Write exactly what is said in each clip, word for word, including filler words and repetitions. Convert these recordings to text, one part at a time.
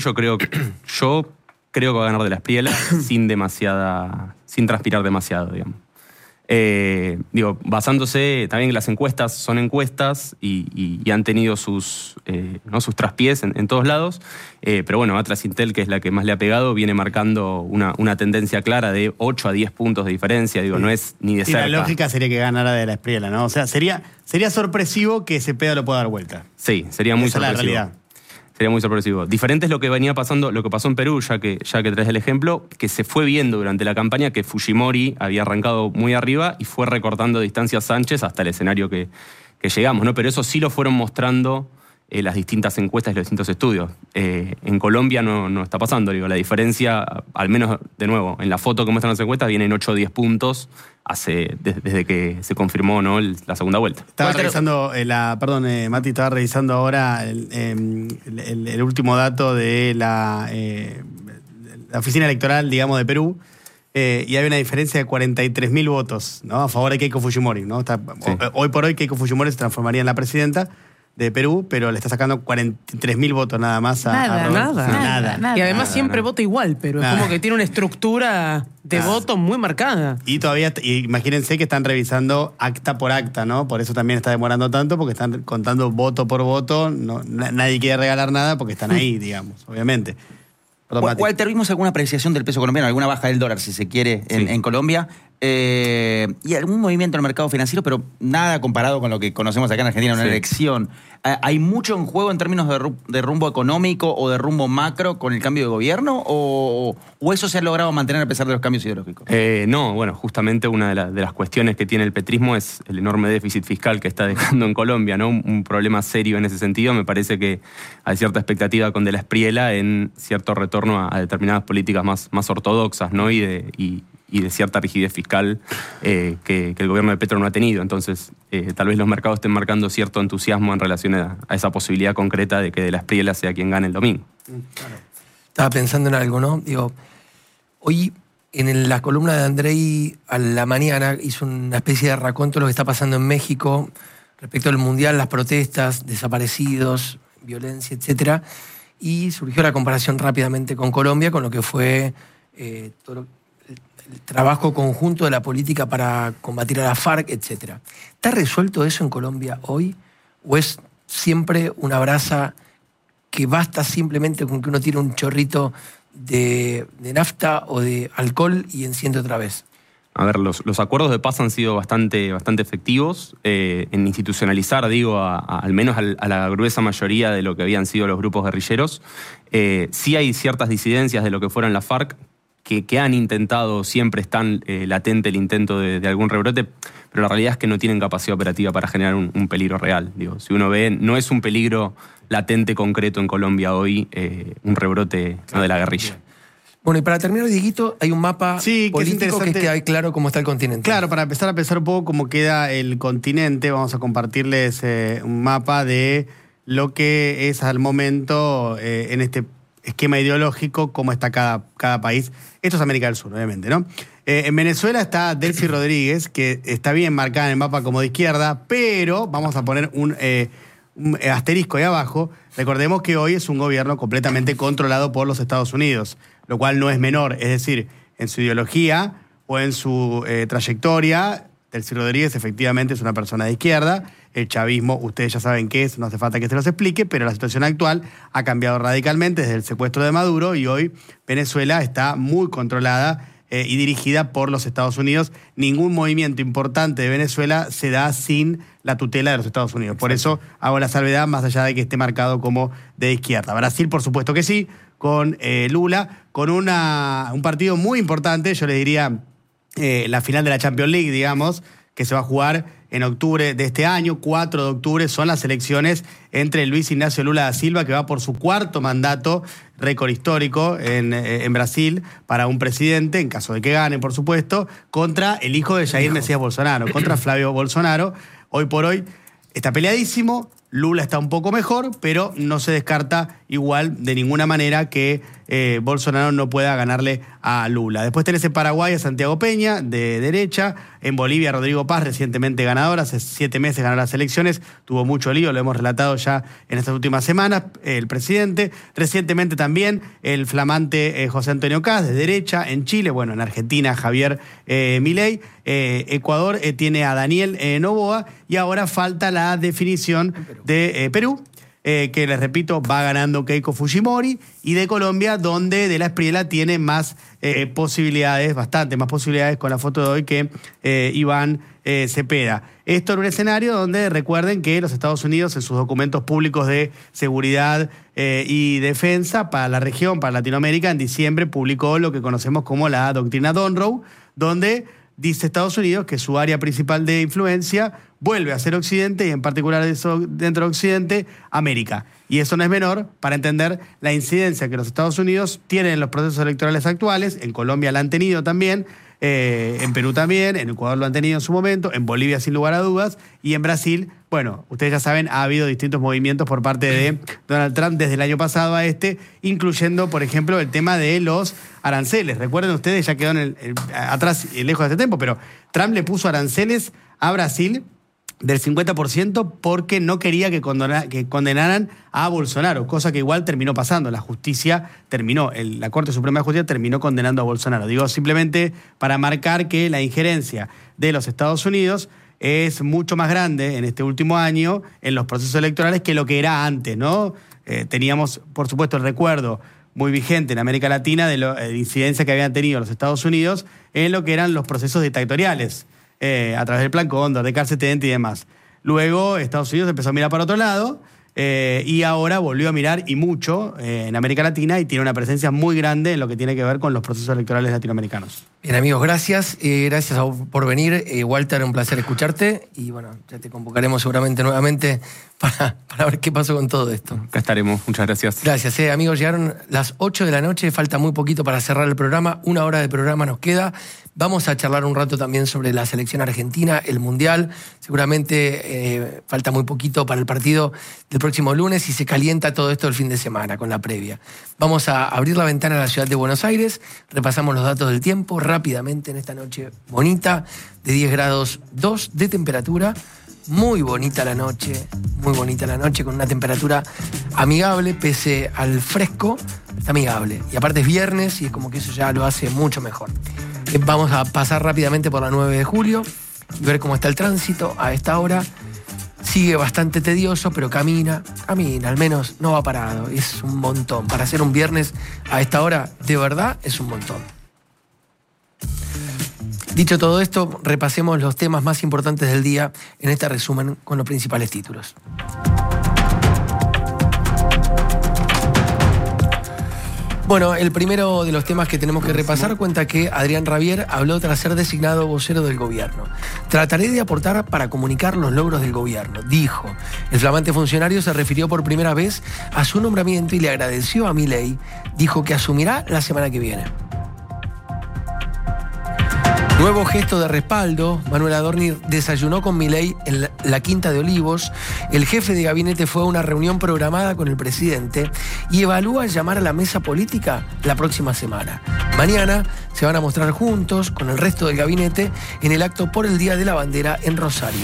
Yo creo que, yo creo que va a ganar de la Espriella sin demasiada, sin transpirar demasiado, digamos. Eh, digo, basándose también en las encuestas, son encuestas y, y, y han tenido sus, eh, ¿no? sus traspiés en, en todos lados, eh, pero bueno, Atlas Intel, que es la que más le ha pegado, viene marcando una, una tendencia clara de ocho a diez puntos de diferencia, digo, sí. no es ni de y cerca. La lógica sería que ganara de la Espriella, ¿no? O sea, sería, sería sorpresivo que ese pedo lo pueda dar vuelta. Sí, sería muy Esa sorpresivo. Es la realidad. Sería muy sorpresivo. Diferente es lo que venía pasando, lo que pasó en Perú, ya que, ya que traes el ejemplo, que se fue viendo durante la campaña que Fujimori había arrancado muy arriba y fue recortando distancias Sánchez hasta el escenario que, que llegamos, ¿no? Pero eso sí lo fueron mostrando eh, las distintas encuestas y los distintos estudios. Eh, en Colombia no, no está pasando, digo, la diferencia, al menos, de nuevo, en la foto que muestran las encuestas, viene en ocho o diez puntos hace, desde, desde que se confirmó, ¿no? el, la segunda vuelta. Estaba Walter, revisando, eh, la, perdón, eh, Mati, estaba revisando ahora el, eh, el, el último dato de la, eh, la oficina electoral, digamos, de Perú, eh, y hay una diferencia de cuarenta y tres mil votos, ¿no? A favor de Keiko Fujimori, ¿no? Está, sí. Hoy por hoy Keiko Fujimori se transformaría en la presidenta de Perú, pero le está sacando cuarenta y tres mil votos nada más a, nada, a nada, nada, nada, nada. Y además Nada, siempre nada. vota igual, pero Nada. es como que tiene una estructura de Nada. voto muy marcada. Y todavía, y imagínense que están revisando acta por acta, ¿no? Por eso también está demorando tanto, porque están contando voto por voto. No, na- nadie quiere regalar nada porque están ahí, digamos, obviamente. Perdón, Mati. Walter, vimos alguna apreciación del peso colombiano, alguna baja del dólar, si se quiere, en, Sí. en Colombia, eh, y algún movimiento en el mercado financiero, pero nada comparado con lo que conocemos acá en Argentina, una Sí. elección. Eh, ¿Hay mucho en juego en términos de, ru- de rumbo económico o de rumbo macro con el cambio de gobierno? ¿O, o eso se ha logrado mantener a pesar de los cambios ideológicos? Eh, no, bueno, justamente una de, la- de las cuestiones que tiene el petrismo es el enorme déficit fiscal que está dejando en Colombia, ¿no? Un, un problema serio en ese sentido. Me parece que hay cierta expectativa con De la Espriella en cierto retorno a, a determinadas políticas más, más ortodoxas, ¿no? Y de, y, y de cierta rigidez fiscal eh, que, que el gobierno de Petro no ha tenido. Entonces, eh, tal vez los mercados estén marcando cierto entusiasmo en relación a, a esa posibilidad concreta de que De la Espriella sea quien gane el domingo. Estaba pensando en algo, ¿no? Digo, hoy en la columna de Andrei a la mañana hizo una especie de raconto de lo que está pasando en México respecto al Mundial, las protestas, desaparecidos, violencia, etcétera. Y surgió la comparación rápidamente con Colombia, con lo que fue eh, todo lo- el, el trabajo conjunto de la política para combatir a la FARC, etcétera. ¿Está resuelto eso en Colombia hoy? ¿O es siempre una brasa que basta simplemente con que uno tire un chorrito de, de nafta o de alcohol y enciende otra vez? A ver, los, los acuerdos de paz han sido bastante, bastante efectivos eh, en institucionalizar, digo, a, a- al menos al- a la gruesa mayoría de lo que habían sido los grupos guerrilleros. Eh, sí hay ciertas disidencias de lo que fueron las FARC que, que han intentado, siempre están eh, latente el intento de, de algún rebrote, pero la realidad es que no tienen capacidad operativa para generar un, un peligro real. Digo, si uno ve, no es un peligro latente concreto en Colombia hoy, eh, un rebrote, ¿no? de la guerrilla. Bueno, y para terminar, Dieguito, hay un mapa Sí, que es político que interesante. queda claro cómo está el continente. Claro, para empezar a pensar un poco cómo queda el continente, vamos a compartirles eh, un mapa de lo que es al momento eh, en este esquema ideológico, cómo está cada, cada país. Esto es América del Sur, obviamente, ¿no? Eh, en Venezuela está Delcy Rodríguez, que está bien marcada en el mapa como de izquierda, pero vamos a poner un, eh, un asterisco ahí abajo. Recordemos que hoy es un gobierno completamente controlado por los Estados Unidos, lo cual no es menor. Es decir, en su ideología o en su eh, trayectoria, Delcy Rodríguez efectivamente es una persona de izquierda. El chavismo, ustedes ya saben qué es, no hace falta que se los explique, pero la situación actual ha cambiado radicalmente desde el secuestro de Maduro y hoy Venezuela está muy controlada eh, y dirigida por los Estados Unidos. Ningún movimiento importante de Venezuela se da sin la tutela de los Estados Unidos. Por eso hago la salvedad, más allá de que esté marcado como de izquierda. Brasil, por supuesto que sí, con eh, Lula, con una, un partido muy importante, yo le diría eh, la final de la Champions League, digamos, que se va a jugar en octubre de este año. cuatro de octubre son las elecciones entre Luis Ignacio Lula da Silva, que va por su cuarto mandato, récord histórico en, eh, en Brasil, para un presidente, en caso de que gane, por supuesto, contra el hijo de Jair Mesías Bolsonaro, contra Flavio Bolsonaro. Hoy por hoy está peleadísimo. Lula está un poco mejor, pero no se descarta igual de ninguna manera que eh, Bolsonaro no pueda ganarle a Lula. Después tenés en Paraguay a Santiago Peña, de derecha. En Bolivia, Rodrigo Paz, recientemente ganador, hace siete meses ganó las elecciones, tuvo mucho lío, lo hemos relatado ya en estas últimas semanas, el presidente. Recientemente también el flamante eh, José Antonio Kast, de derecha. En Chile, bueno, en Argentina, Javier eh, Milei. Eh, Ecuador eh, tiene a Daniel eh, Noboa, y ahora falta la definición de eh, Perú. Eh, que les repito, va ganando Keiko Fujimori, y de Colombia, donde De la Espriella tiene más eh, posibilidades, bastante más posibilidades con la foto de hoy que eh, Iván eh, Cepeda. Esto en un escenario donde recuerden que los Estados Unidos, en sus documentos públicos de seguridad eh, y defensa para la región, para Latinoamérica, en diciembre publicó lo que conocemos como la doctrina Monroe, donde dice Estados Unidos que su área principal de influencia vuelve a ser Occidente, y en particular eso, dentro de Occidente, América. Y eso no es menor para entender la incidencia que los Estados Unidos tienen en los procesos electorales actuales. En Colombia la han tenido también, eh, en Perú también, en Ecuador lo han tenido en su momento, en Bolivia sin lugar a dudas, y en Brasil, bueno, ustedes ya saben, ha habido distintos movimientos por parte de Donald Trump desde el año pasado a este, incluyendo, por ejemplo, el tema de los aranceles. Recuerden ustedes, ya quedó en el, el, atrás, lejos de este tiempo, pero Trump le puso aranceles a Brasil del cincuenta por ciento porque no quería que, condena, que condenaran a Bolsonaro, cosa que igual terminó pasando. La justicia terminó, el, la Corte Suprema de Justicia terminó condenando a Bolsonaro. Digo, simplemente para marcar que la injerencia de los Estados Unidos es mucho más grande en este último año en los procesos electorales que lo que era antes, ¿no? Eh, teníamos, por supuesto, el recuerdo muy vigente en América Latina de la eh, incidencia que habían tenido los Estados Unidos en lo que eran los procesos dictatoriales, eh, a través del Plan Cóndor, de Cárcel setenta y demás. Luego Estados Unidos empezó a mirar para otro lado, eh, y ahora volvió a mirar, y mucho, eh, en América Latina, y tiene una presencia muy grande en lo que tiene que ver con los procesos electorales latinoamericanos. Bien, amigos, gracias. Eh, gracias a vos por venir. Eh, Walter, un placer escucharte. Y bueno, ya te convocaremos seguramente nuevamente para, para ver qué pasó con todo esto. Acá estaremos. Muchas gracias. Gracias, eh, amigos. Llegaron las ocho de la noche. Falta muy poquito para cerrar el programa. Una hora de programa nos queda. Vamos a charlar un rato también sobre la selección argentina, el Mundial. Seguramente eh, falta muy poquito para el partido del próximo lunes, y se calienta todo esto el fin de semana con la previa. Vamos a abrir la ventana a la ciudad de Buenos Aires. Repasamos los datos del tiempo rápidamente en esta noche bonita, de diez grados dos de temperatura. Muy bonita la noche, muy bonita la noche, con una temperatura amigable, pese al fresco, está amigable. Y aparte es viernes, y es como que eso ya lo hace mucho mejor. Vamos a pasar rápidamente por la nueve de julio y ver cómo está el tránsito a esta hora. Sigue bastante tedioso, pero camina, camina, al menos no va parado. Es un montón. Para hacer un viernes a esta hora, de verdad, es un montón. Dicho todo esto, repasemos los temas más importantes del día en este resumen con los principales títulos. Bueno, el primero de los temas que tenemos que repasar cuenta que Adrián Rabier habló tras ser designado vocero del gobierno. Trataré de aportar para comunicar los logros del gobierno, dijo. El flamante funcionario se refirió por primera vez a su nombramiento y le agradeció a Milei. Dijo que asumirá la semana que viene. Nuevo gesto de respaldo. Manuel Adorni desayunó con Milei en la, la Quinta de Olivos. El jefe de gabinete fue a una reunión programada con el presidente y evalúa llamar a la mesa política la próxima semana. Mañana se van a mostrar juntos con el resto del gabinete en el acto por el Día de la Bandera en Rosario.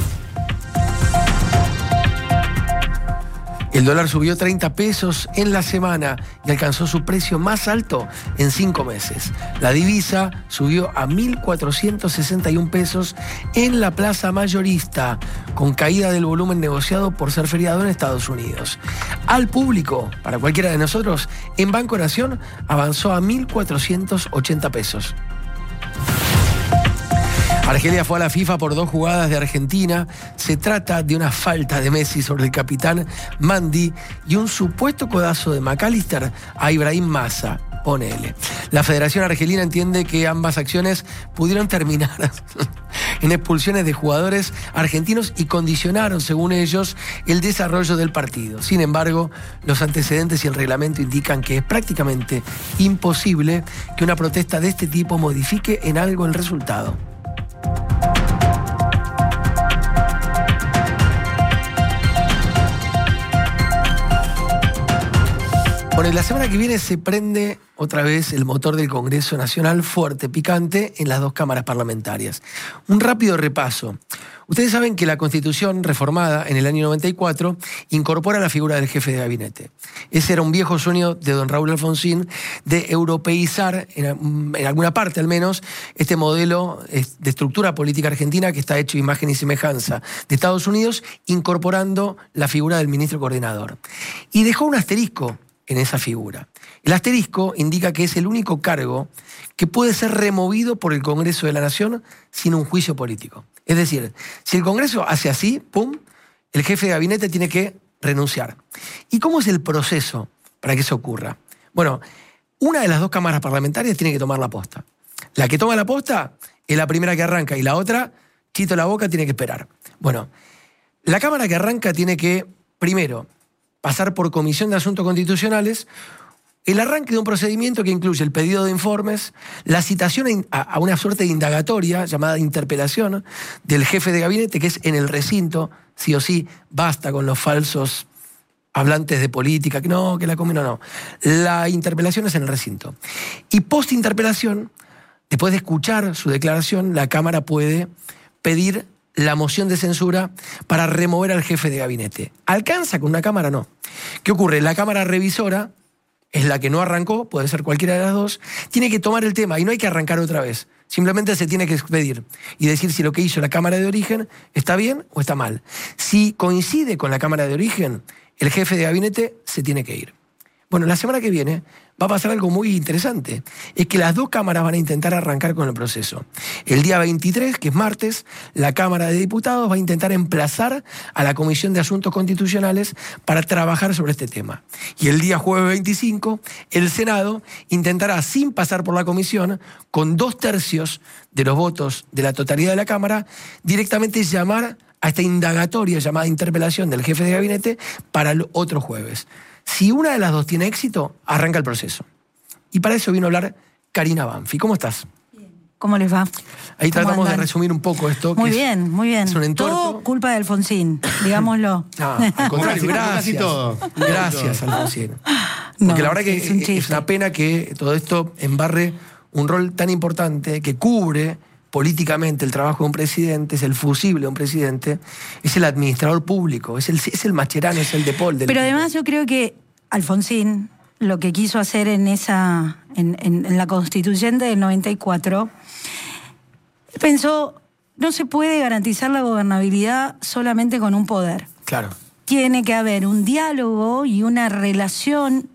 El dólar subió treinta pesos en la semana y alcanzó su precio más alto en cinco meses. La divisa subió a mil cuatrocientos sesenta y un pesos en la plaza mayorista, con caída del volumen negociado por ser feriado en Estados Unidos. Al público, para cualquiera de nosotros, en Banco Nación avanzó a mil cuatrocientos ochenta pesos. Argelia fue a la FIFA por dos jugadas de Argentina. Se trata de una falta de Messi sobre el capitán Mandi y un supuesto codazo de McAllister a Ibrahim Massa. Ponele. La Federación Argelina entiende que ambas acciones pudieron terminar en expulsiones de jugadores argentinos y condicionaron, según ellos, el desarrollo del partido. Sin embargo, los antecedentes y el reglamento indican que es prácticamente imposible que una protesta de este tipo modifique en algo el resultado. Bueno, y la semana que viene se prende otra vez el motor del Congreso Nacional fuerte, picante, en las dos cámaras parlamentarias. Un rápido repaso. Ustedes saben que la Constitución reformada en el año noventa y cuatro incorpora la figura del jefe de gabinete. Ese era un viejo sueño de don Raúl Alfonsín de europeizar, en, en alguna parte al menos, este modelo de estructura política argentina que está hecho imagen y semejanza de Estados Unidos, incorporando la figura del ministro coordinador. Y dejó un asterisco en esa figura. El asterisco indica que es el único cargo que puede ser removido por el Congreso de la Nación sin un juicio político. Es decir, si el Congreso hace así, pum, el jefe de gabinete tiene que renunciar. ¿Y cómo es el proceso para que eso ocurra? Bueno, una de las dos cámaras parlamentarias tiene que tomar la posta. La que toma la posta es la primera que arranca y la otra, chito la boca, tiene que esperar. Bueno, la cámara que arranca tiene que, primero, pasar por Comisión de Asuntos Constitucionales, el arranque de un procedimiento que incluye el pedido de informes, la citación a una suerte de indagatoria llamada interpelación del jefe de gabinete, que es en el recinto, sí o sí, basta con los falsos hablantes de política, que no, que la comen, no, no. La interpelación es en el recinto. Y post-interpelación, después de escuchar su declaración, la Cámara puede pedir la moción de censura para remover al jefe de gabinete. ¿Alcanza con una Cámara? No. ¿Qué ocurre? La Cámara revisora es la que no arrancó, puede ser cualquiera de las dos, tiene que tomar el tema y no hay que arrancar otra vez. Simplemente se tiene que expedir y decir si lo que hizo la Cámara de origen está bien o está mal. Si coincide con la Cámara de origen, el jefe de gabinete se tiene que ir. Bueno, la semana que viene va a pasar algo muy interesante. Es que las dos cámaras van a intentar arrancar con el proceso. El día veintitrés, que es martes, la Cámara de Diputados va a intentar emplazar a la Comisión de Asuntos Constitucionales para trabajar sobre este tema. Y el día jueves veinticinco, el Senado intentará, sin pasar por la comisión, con dos tercios de los votos de la totalidad de la Cámara, directamente llamar a esta indagatoria llamada interpelación del jefe de gabinete para el otro jueves. Si una de las dos tiene éxito, arranca el proceso. Y para eso vino a hablar Karina Banfi. ¿Cómo estás? Bien. ¿Cómo les va? Ahí tratamos andan? de resumir un poco esto. Muy que bien, es, muy bien. Es un entuerto. Todo culpa de Alfonsín, digámoslo. No, al contrario, gracias. Casi todo. Gracias, Alfonsín. Porque No, la verdad que es, un es una pena que todo esto embarre un rol tan importante que cubre políticamente el trabajo de un presidente, es el fusible de un presidente, es el administrador público, es el, es el Mascherano, es el De Paul. Del Pero equipo. además yo creo que Alfonsín lo que quiso hacer en esa en, en, en la Constituyente del noventa y cuatro, pensó, no se puede garantizar la gobernabilidad solamente con un poder. Claro. Tiene que haber un diálogo y una relación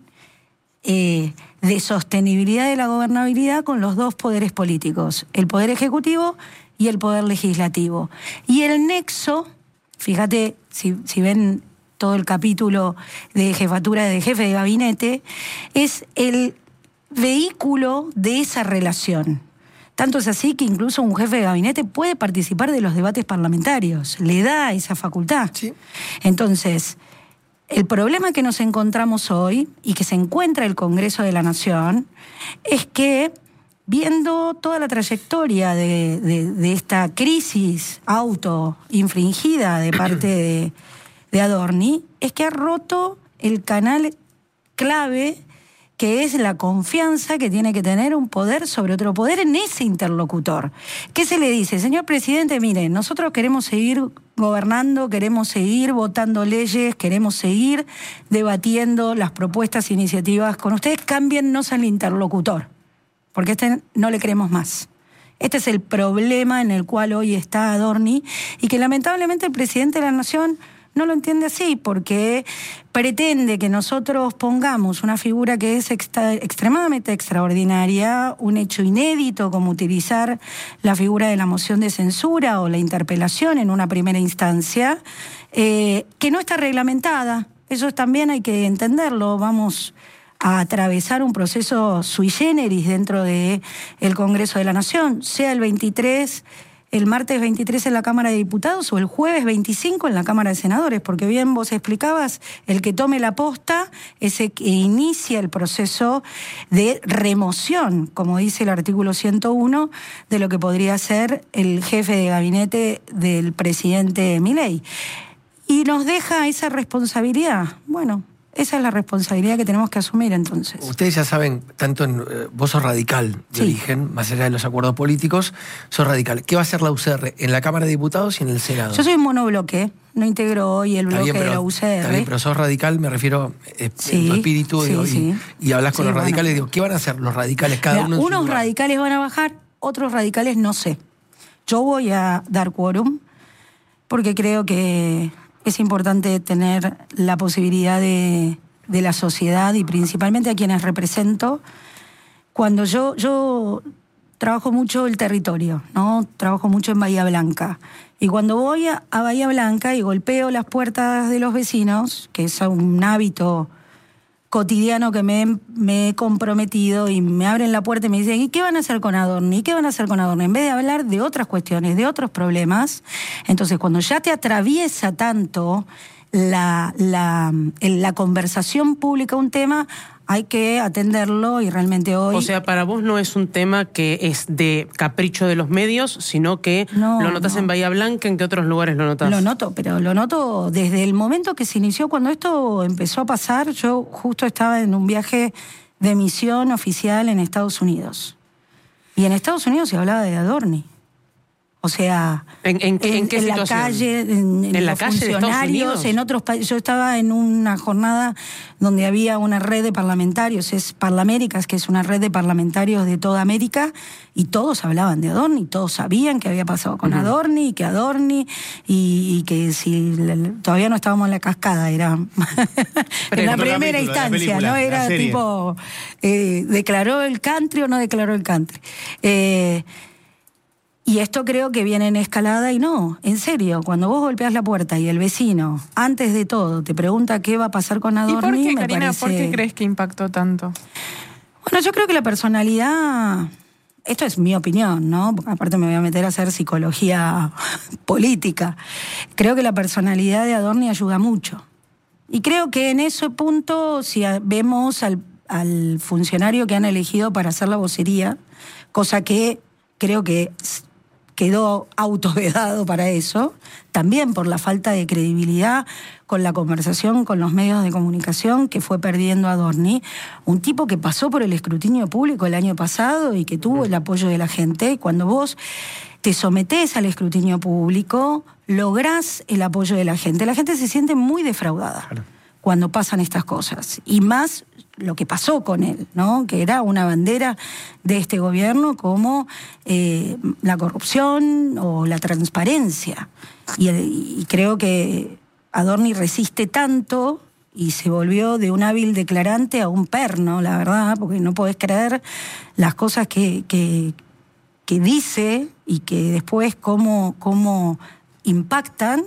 eh, de sostenibilidad de la gobernabilidad con los dos poderes políticos, el poder ejecutivo y el poder legislativo. Y el nexo, fíjate, si, si ven todo el capítulo de jefatura de jefe de gabinete, es el vehículo de esa relación. Tanto es así que incluso un jefe de gabinete puede participar de los debates parlamentarios, le da esa facultad. Sí. Entonces, el problema que nos encontramos hoy y que se encuentra el Congreso de la Nación es que, viendo toda la trayectoria de, de, de esta crisis autoinfringida de parte de, de Adorni, es que ha roto el canal clave que es la confianza que tiene que tener un poder sobre otro poder en ese interlocutor. ¿Qué se le dice? Señor presidente, mire, nosotros queremos seguir gobernando, queremos seguir votando leyes, queremos seguir debatiendo las propuestas e iniciativas con ustedes, cámbiennos al interlocutor, porque este no le queremos más. Este es el problema en el cual hoy está Adorni y que lamentablemente el presidente de la Nación no lo entiende así, porque pretende que nosotros pongamos una figura que es extra, extremadamente extraordinaria, un hecho inédito como utilizar la figura de la moción de censura o la interpelación en una primera instancia, eh, que no está reglamentada. Eso también hay que entenderlo. Vamos a atravesar un proceso sui generis dentro del Congreso de la Nación, sea el veintitrés... el martes veintitrés en la Cámara de Diputados o el jueves veinticinco en la Cámara de Senadores, porque bien vos explicabas, el que tome la posta es el que inicia el proceso de remoción, como dice el artículo ciento uno, de lo que podría ser el jefe de gabinete del presidente Milei. Y nos deja esa responsabilidad. Bueno, Esa es la responsabilidad que tenemos que asumir entonces. Ustedes ya saben, tanto en, eh, vos sos radical de Sí. origen, más allá de los acuerdos políticos, sos radical. ¿Qué va a hacer la U C R en la Cámara de Diputados y en el Senado? Yo soy un monobloque, no integro hoy el Está bloque bien, pero- de la U C R. Está bien, pero sos radical, me refiero eh, Sí, en tu espíritu, sí, digo, y- sí. y, hablas con Sí, los radicales, bueno. digo, ¿qué van a hacer los radicales cada Mira, uno en su unos lugar? radicales van a bajar, otros radicales no sé. Yo voy a dar quórum porque creo que es importante tener la posibilidad de, de la sociedad y principalmente a quienes represento. Cuando yo, yo trabajo mucho el territorio, ¿no? Trabajo mucho en Bahía Blanca. Y cuando voy a, a Bahía Blanca y golpeo las puertas de los vecinos, que es un hábito cotidiano que me, me he comprometido, y me abren la puerta y me dicen, ¿y qué van a hacer con Adorni? ¿Y qué van a hacer con Adorni? En vez de hablar de otras cuestiones, de otros problemas, entonces cuando ya te atraviesa tanto la, la, la conversación pública un tema, hay que atenderlo y realmente hoy... O sea, para vos no es un tema que es de capricho de los medios, sino que No, lo notas no. en Bahía Blanca. ¿En qué otros lugares lo notas? Lo noto, pero lo noto desde el momento que se inició. Cuando esto empezó a pasar, yo justo estaba en un viaje de misión oficial en Estados Unidos. Y en Estados Unidos se hablaba de Adorni. O sea, ¿En, en, qué- en qué la situación? calle, en, en ¿En la los calle de Estados funcionarios, Unidos? en otros países. Yo estaba en una jornada donde había una red de parlamentarios, es Parlaméricas, que es una red de parlamentarios de toda América, y todos hablaban de Adorni, todos sabían qué había pasado con Ujú. Adorni, y que Adorni, y, y que si le- todavía no estábamos en la cascada, era en la Otro primera capítulo, la instancia, película, ¿no? la Era serie. tipo, eh, ¿declaró el country o no declaró el country? Eh, Y esto creo que viene en escalada y no, en serio, cuando vos golpeas la puerta y el vecino, antes de todo, te pregunta qué va a pasar con ¿Y Adorni, por qué, me Karina, parece... por qué crees que impactó tanto? Bueno, yo creo que la personalidad, esto es mi opinión, ¿no? Porque aparte me voy a meter a hacer psicología política. Creo que la personalidad de Adorni ayuda mucho. Y creo que en ese punto, si a- vemos al, al funcionario que han elegido para hacer la vocería, cosa que creo que s- quedó autovedado para eso, también por la falta de credibilidad con la conversación con los medios de comunicación que fue perdiendo Adorni, un tipo que pasó por el escrutinio público el año pasado y que tuvo el apoyo de la gente, y cuando vos te sometés al escrutinio público, lográs el apoyo de la gente. La gente se siente muy defraudada cuando pasan estas cosas, y más lo que pasó con él, ¿no? Que era una bandera de este gobierno como eh, la corrupción o la transparencia. Y, y creo que Adorni resiste tanto y se volvió de un hábil declarante a un perno, la verdad, porque no podés creer las cosas que, que, que dice y que después cómo, cómo impactan,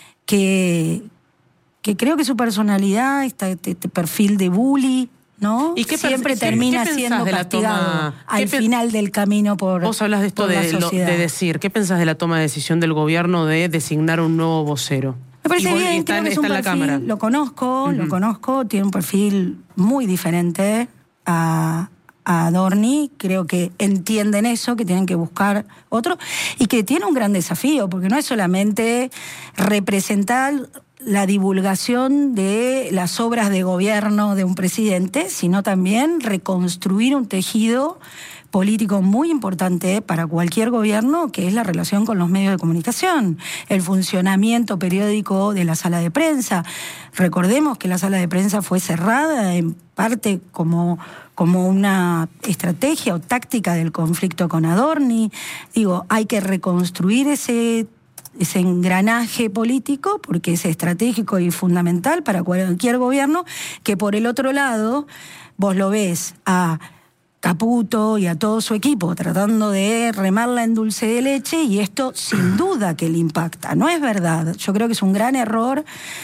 que... que creo que su personalidad, este, este perfil de bully, ¿no? ¿Y qué pens- siempre sí, termina qué pensás siendo de la castigado toma- al qué pen- final del camino por Vos hablas de esto por la de, lo- sociedad. de decir. ¿Qué pensás de la toma de decisión del gobierno de designar un nuevo vocero? Me parece Y vos- y bien, está, creo en- que es está un en la perfil, Cámara. lo conozco, lo Ujú. conozco, tiene un perfil muy diferente a, a Adorni, creo que entienden eso, que tienen que buscar otro, y que tiene un gran desafío, porque no es solamente representar la divulgación de las obras de gobierno de un presidente, sino también reconstruir un tejido político muy importante para cualquier gobierno, que es la relación con los medios de comunicación, el funcionamiento periódico de la sala de prensa. Recordemos que la sala de prensa fue cerrada en parte como, como una estrategia o táctica del conflicto con Adorni. Digo, hay que reconstruir ese ese engranaje político, porque es estratégico y fundamental para cualquier gobierno, que por el otro lado vos lo ves a Caputo y a todo su equipo tratando de remarla en dulce de leche, y esto sin duda que le impacta. No es verdad, yo creo que es un gran error,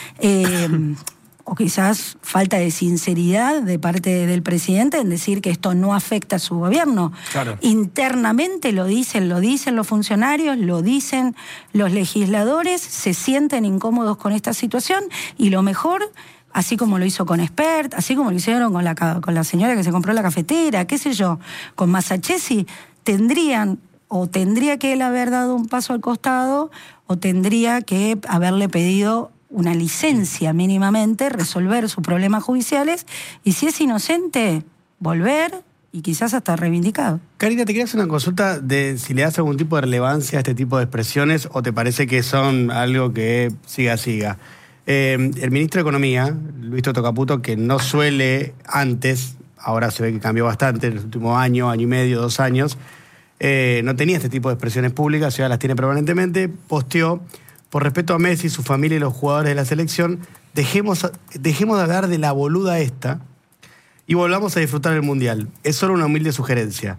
eh, o quizás falta de sinceridad de parte del presidente en decir que esto no afecta a su gobierno. Claro. Internamente lo dicen, lo dicen los funcionarios, lo dicen los legisladores, se sienten incómodos con esta situación, y lo mejor, así como lo hizo con Expert, así como lo hicieron con la, ca- con la señora que se compró la cafetera, qué sé yo, con Masachesi, tendrían o tendría que él haber dado un paso al costado o tendría que haberle pedido una licencia mínimamente, resolver sus problemas judiciales y si es inocente, volver y quizás hasta reivindicado. Karina, te quería hacer una consulta de si le das algún tipo de relevancia a este tipo de expresiones o te parece que son algo que siga, siga. Eh, el ministro de Economía, Luis Toto Caputo, que no suele antes, ahora se ve que cambió bastante en los últimos años, año y medio, dos años, eh, no tenía este tipo de expresiones públicas, ya las tiene permanentemente, posteó, por respeto a Messi, su familia y los jugadores de la selección, dejemos, dejemos de hablar de la boluda esta y volvamos a disfrutar el Mundial. Es solo una humilde sugerencia.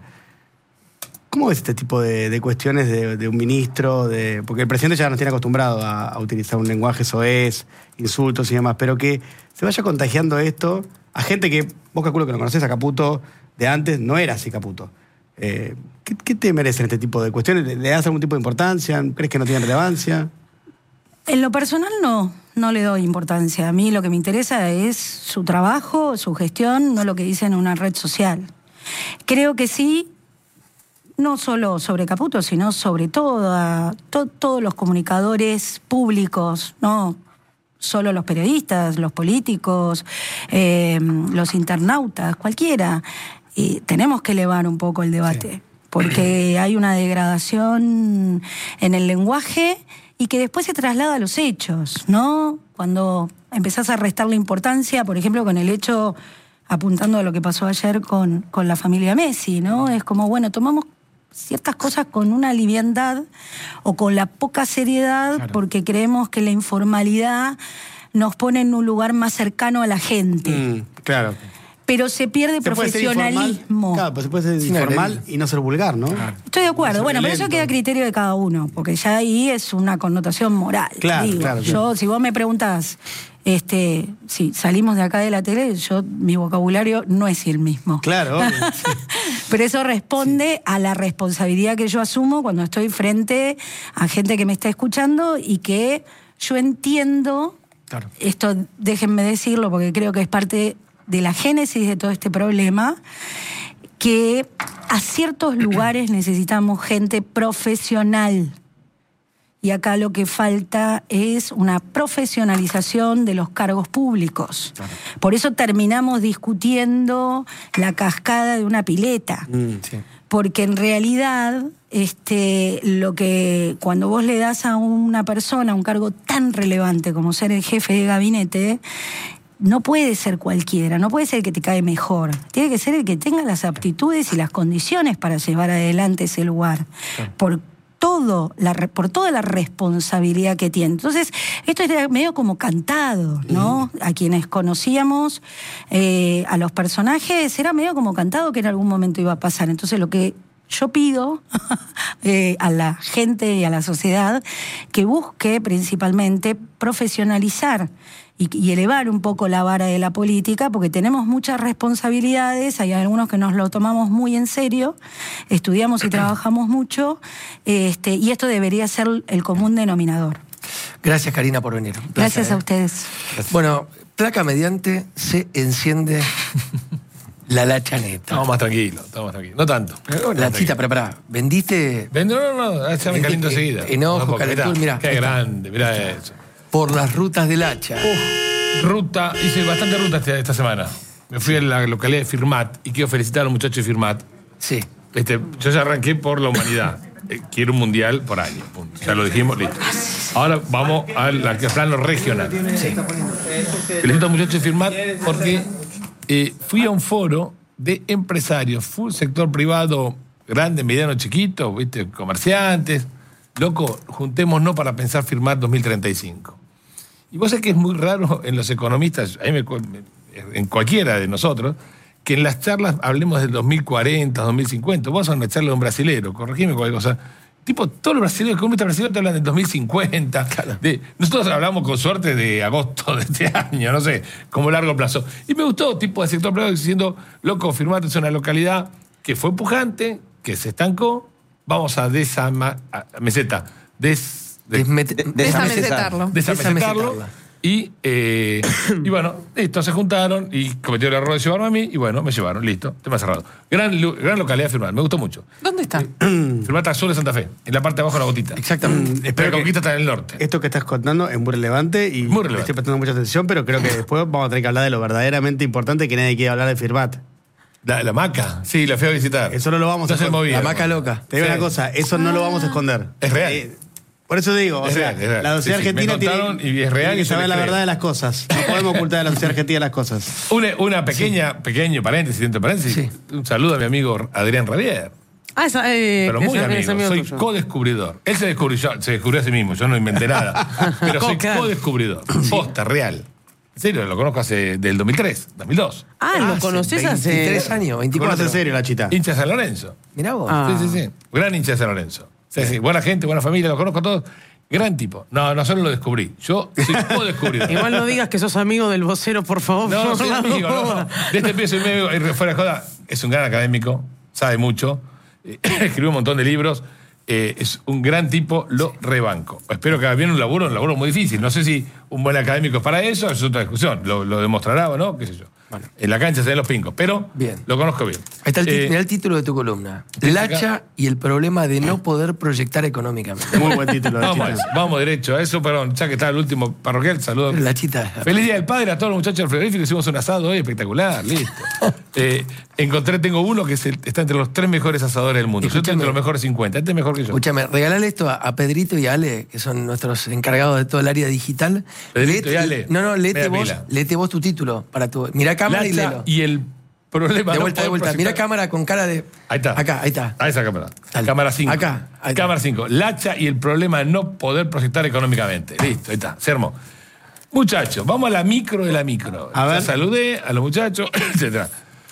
¿Cómo ves este tipo de, de cuestiones de, de un ministro? De, porque el presidente ya nos tiene acostumbrado a, a utilizar un lenguaje soez, insultos y demás, pero que se vaya contagiando esto a gente que, vos calculo que lo conocés a Caputo de antes, no era así Caputo. Eh, ¿qué, ¿Qué te merecen este tipo de cuestiones? ¿Le das algún tipo de importancia? ¿Crees que no tienen relevancia? En lo personal no, no le doy importancia. A mí lo que me interesa es su trabajo, su gestión, no lo que dice en una red social. Creo que sí, no solo sobre Caputo, sino sobre todo to, todos los comunicadores públicos, no solo los periodistas, los políticos, eh, los internautas, cualquiera. Y tenemos que elevar un poco el debate, sí. Porque hay una degradación en el lenguaje y que después se traslada a los hechos, ¿no? Cuando empezás a restarle importancia, por ejemplo, con el hecho, apuntando a lo que pasó ayer con, con la familia Messi, ¿no? Es como, bueno, tomamos ciertas cosas con una liviandad o con la poca seriedad, claro, porque creemos que la informalidad nos pone en un lugar más cercano a la gente. Mm, claro. Pero se pierde se profesionalismo. Claro, pues se puede ser informal y no ser vulgar, ¿no? Claro. Estoy de acuerdo. Bueno, pero eso queda a criterio de cada uno, porque ya ahí es una connotación moral. Claro, digo. claro. Yo, claro. si vos me preguntás, este, si salimos de acá de la tele, yo mi vocabulario no es el mismo. Claro. Sí. Pero eso responde sí. a la responsabilidad que yo asumo cuando estoy frente a gente que me está escuchando y que yo entiendo, claro, esto déjenme decirlo porque creo que es parte de la génesis de todo este problema, que a ciertos lugares necesitamos gente profesional. Y acá lo que falta es una profesionalización de los cargos públicos. Claro. Por eso terminamos discutiendo la cascada de una pileta. Mm, sí. Porque en realidad, este, lo que cuando vos le das a una persona un cargo tan relevante como ser el jefe de gabinete, no puede ser cualquiera, no puede ser el que te cae mejor. Tiene que ser el que tenga las aptitudes y las condiciones para llevar adelante ese lugar. Claro. Por todo, la, por toda la responsabilidad que tiene. Entonces, esto es medio como cantado, ¿no? Mm. A quienes conocíamos, eh, a los personajes, era medio como cantado que en algún momento iba a pasar. Entonces, lo que yo pido eh, a la gente y a la sociedad que busque principalmente profesionalizar y, y elevar un poco la vara de la política, porque tenemos muchas responsabilidades, hay algunos que nos lo tomamos muy en serio, estudiamos y trabajamos mucho, este, y esto debería ser el común denominador. Gracias, Karina, por venir. Placer, Gracias a ¿eh? ustedes. Gracias. Bueno, placa mediante, se enciende la lachaneta. Estamos más tranquilos, estamos más tranquilos. No tanto. La chita, pero pará, ¿vendiste? Vendo, no, no, ya me caliento enseguida. Enojo, no, calentura, mirá. Qué grande, mirá eso. Por las rutas del hacha. Uf, ruta, hice bastante ruta esta, esta semana. Me fui a la localidad de Firmat y quiero felicitar a los muchachos de Firmat. Sí. Este, yo ya arranqué por la humanidad. Quiero un mundial por año. Punto. Ya lo dijimos, listo. Ahora vamos al plano regional. Sí. Felicito a los muchachos de Firmat porque eh, fui a un foro de empresarios, full sector privado, grande, mediano, chiquito, ¿viste? Comerciantes. Loco, juntémonos para pensar Firmat dos mil treinta y cinco. Y vos sabés que es muy raro en los economistas, a mí me, en cualquiera de nosotros, que en las charlas hablemos del dos mil cuarenta, dos mil cincuenta. Vos vas a una charla de un brasilero, corregime cualquier cosa. Tipo, todos los brasileños, economistas brasileños te hablan del dos mil cincuenta. Claro. De, nosotros hablamos con suerte de agosto de este año, no sé, como largo plazo. Y me gustó, tipo de sector privado, diciendo, loco, Firmat es una localidad que fue pujante, que se estancó, vamos a desama, a, meseta, des, des, Desamesetarlo. Desamesetarlo. Y, eh, y bueno, listo, se juntaron y cometieron el error de llevarme a mí y bueno, me llevaron, listo, tema cerrado. Gran, gran localidad Firmat, me gustó mucho. ¿Dónde está? Firmat al sur de Santa Fe, en la parte de abajo de la gotita. Exactamente. Pero Conquista está en el norte. Esto que estás contando es muy relevante y Muy relevante. le estoy prestando mucha atención, pero creo que después vamos a tener que hablar de lo verdaderamente importante que nadie quiere hablar de Firmat. La, la maca, sí, la fui a visitar. Eso no lo vamos a No se esconder. movía. La maca loca. Te digo Sí. una cosa, eso no lo vamos a esconder. Es real. Eh, por eso digo, o Es sea, real, es real. la sociedad Sí, sí, me argentina tiene, contaron y es real tiene y que yo saber le la creo. verdad de las cosas. No podemos ocultar de la sociedad argentina las cosas. Una, una pequeña, pequeño paréntesis, dentro de paréntesis. Sí. Un saludo a mi amigo Adrián Rabier. Ah, esa, eh, Pero muy ese- amigo, ese amigo soy tuyo. co-descubridor. Él se descubrió, yo- se descubrió a sí mismo, yo no inventé nada. Pero soy Claro. co-descubridor. Posta, real. En serio, lo conozco hace del dos mil tres, dos mil dos. Ah, ¿lo conoces hace...? veintitrés años, veinticuatro. Conoce en serio la chita. Hincha de San Lorenzo. Mirá vos. Ah. Sí, sí, sí. Gran hincha de San Lorenzo. Sí, sí. Buena gente, buena familia, lo conozco a todos. Gran tipo. No, no solo lo descubrí. Yo soy co-descubridor. Igual no digas que sos amigo del vocero, por favor. No, por soy la amigo, no, duda. no. De este pibe soy medio, y fuera de joda, es un gran académico, sabe mucho, eh, escribió un montón de libros, eh, es un gran tipo, lo rebanco. Espero que haga bien un laburo, un laburo muy difícil. No sé si un buen académico es para eso, es otra discusión. Lo, lo demostrará o no, qué sé yo. En la cancha se ven los pincos, pero Bien. lo conozco bien. Ahí está el, ti- Eh, mirá el título de tu columna. Lacha y el problema de no poder proyectar económicamente. Muy buen título de Vamos, a chita. eso, vamos derecho a eso, perdón, ya que está el último parroquial, saludos. La chita. Feliz Día del Padre a todos los muchachos del frigorífico. Hicimos un asado hoy espectacular, listo. Eh, encontré, tengo uno que es el- está entre los tres mejores asadores del mundo. Yo estoy Escúchame. entre los mejores cincuenta. Este es mejor que yo. Escúchame, regalale esto a, a Pedrito y a Ale, que son nuestros encargados de todo el área digital. Pedrito Léete- y Ale. No, no, léete Media vos, pila. léete vos tu título. Para tu, mirá cámara y Lacha léelo. y el problema. De no vuelta, de poder vuelta. Mirá proyectar- cámara con cara de. Ahí está. Acá, ahí está. A esa cámara. Dale. Cámara cinco. Acá, ahí está. Cámara cinco. Lacha y el problema de no poder proyectar económicamente. Listo, ahí está. Se armó. Muchachos, vamos a la micro de la micro. A Ya ver. saludé a los muchachos, etcétera.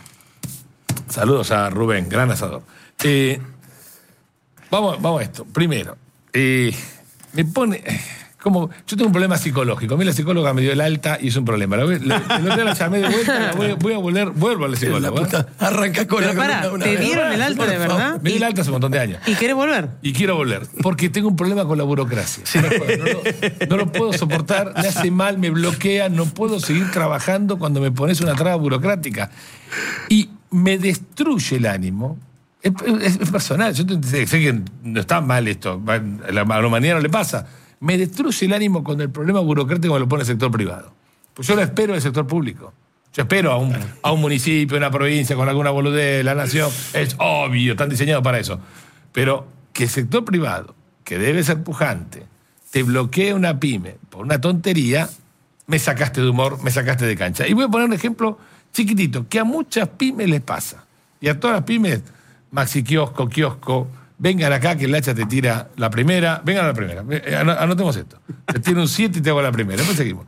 Saludos a Rubén, gran asador. Eh, vamos, vamos a esto. Primero, eh, me pone. Como, yo tengo un problema psicológico. A mí la psicóloga me dio el alta y es un problema. La, voy- la, el otro día la llamé de vuelta, la voy, voy a volver, vuelvo a la La psicóloga. puta, arranca con Pero la pará, columna una ¿te vez. dieron el alta de verdad? Me dio el alta hace un montón de años. ¿Y querés volver? Y quiero volver, porque tengo un problema con la burocracia. No, puedo, no lo, no lo puedo soportar, me hace mal, me bloquea, no puedo seguir trabajando cuando me pones una traba burocrática. Y me destruye el ánimo. Es, es- es personal, yo te- sé, sé que no está mal esto, a la, a la humanidad no le pasa. Me destruye el ánimo cuando el problema burocrático me lo pone el sector privado. Pues yo lo espero del sector público. Yo espero a un, a un municipio, una provincia, con alguna boludez, la nación. Es obvio, están diseñados para eso. Pero que el sector privado, que debe ser pujante, te bloquee una pyme por una tontería, me sacaste de humor, me sacaste de cancha. Y voy a poner un ejemplo chiquitito, que a muchas pymes les pasa. Y a todas las pymes, Maxi Kiosco, Kiosco, vengan acá que el hacha te tira la primera. Vengan a la primera. Eh, ano- Anotemos esto. Te tiro un siete y te hago la primera. Después seguimos.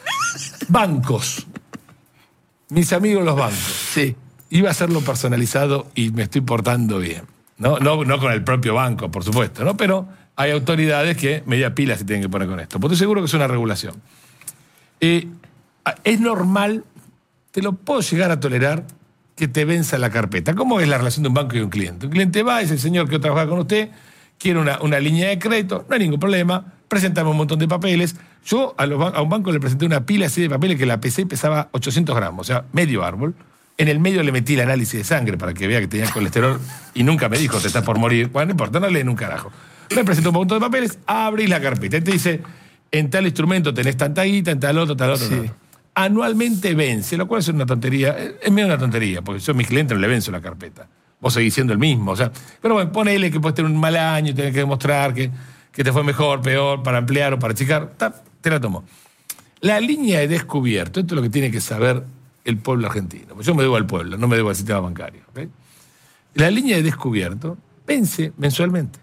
Bancos. Mis amigos los bancos. Sí. Iba a hacerlo personalizado y me estoy portando bien. No, no, no con el propio banco, por supuesto, ¿no? Pero hay autoridades que media pila se tienen que poner con esto. Porque estoy seguro que es una regulación. Eh, es normal, te lo puedo llegar a tolerar, que te venza la carpeta. ¿Cómo es la relación de un banco y un cliente? Un cliente va, dice, señor, quiero trabajar con usted, quiero una, una línea de crédito, no hay ningún problema, presentame un montón de papeles. Yo a, los ban- a un banco le presenté una pila así de papeles que la pesé y pesaba ochocientos gramos, o sea, medio árbol. En el medio le metí el análisis de sangre para que vea que tenía colesterol y nunca me dijo, te estás por morir. Bueno, no importa, no leen un carajo. Me presentó un montón de papeles, abrís la carpeta y te dice, en tal instrumento tenés tanta guita, en tal otro, tal otro, tal otro. Anualmente vence, lo cual es una tontería, es medio una tontería, porque yo a mis clientes no le venzo la carpeta. Vos seguís siendo el mismo, o sea, pero bueno, ponele que puedes tener un mal año y tenés que demostrar que, que te fue mejor, peor, para ampliar o para achicar, ta, te la tomo. La línea de descubierto, esto es lo que tiene que saber el pueblo argentino, porque yo me debo al pueblo, no me debo al sistema bancario. ¿Ok? La línea de descubierto vence mensualmente.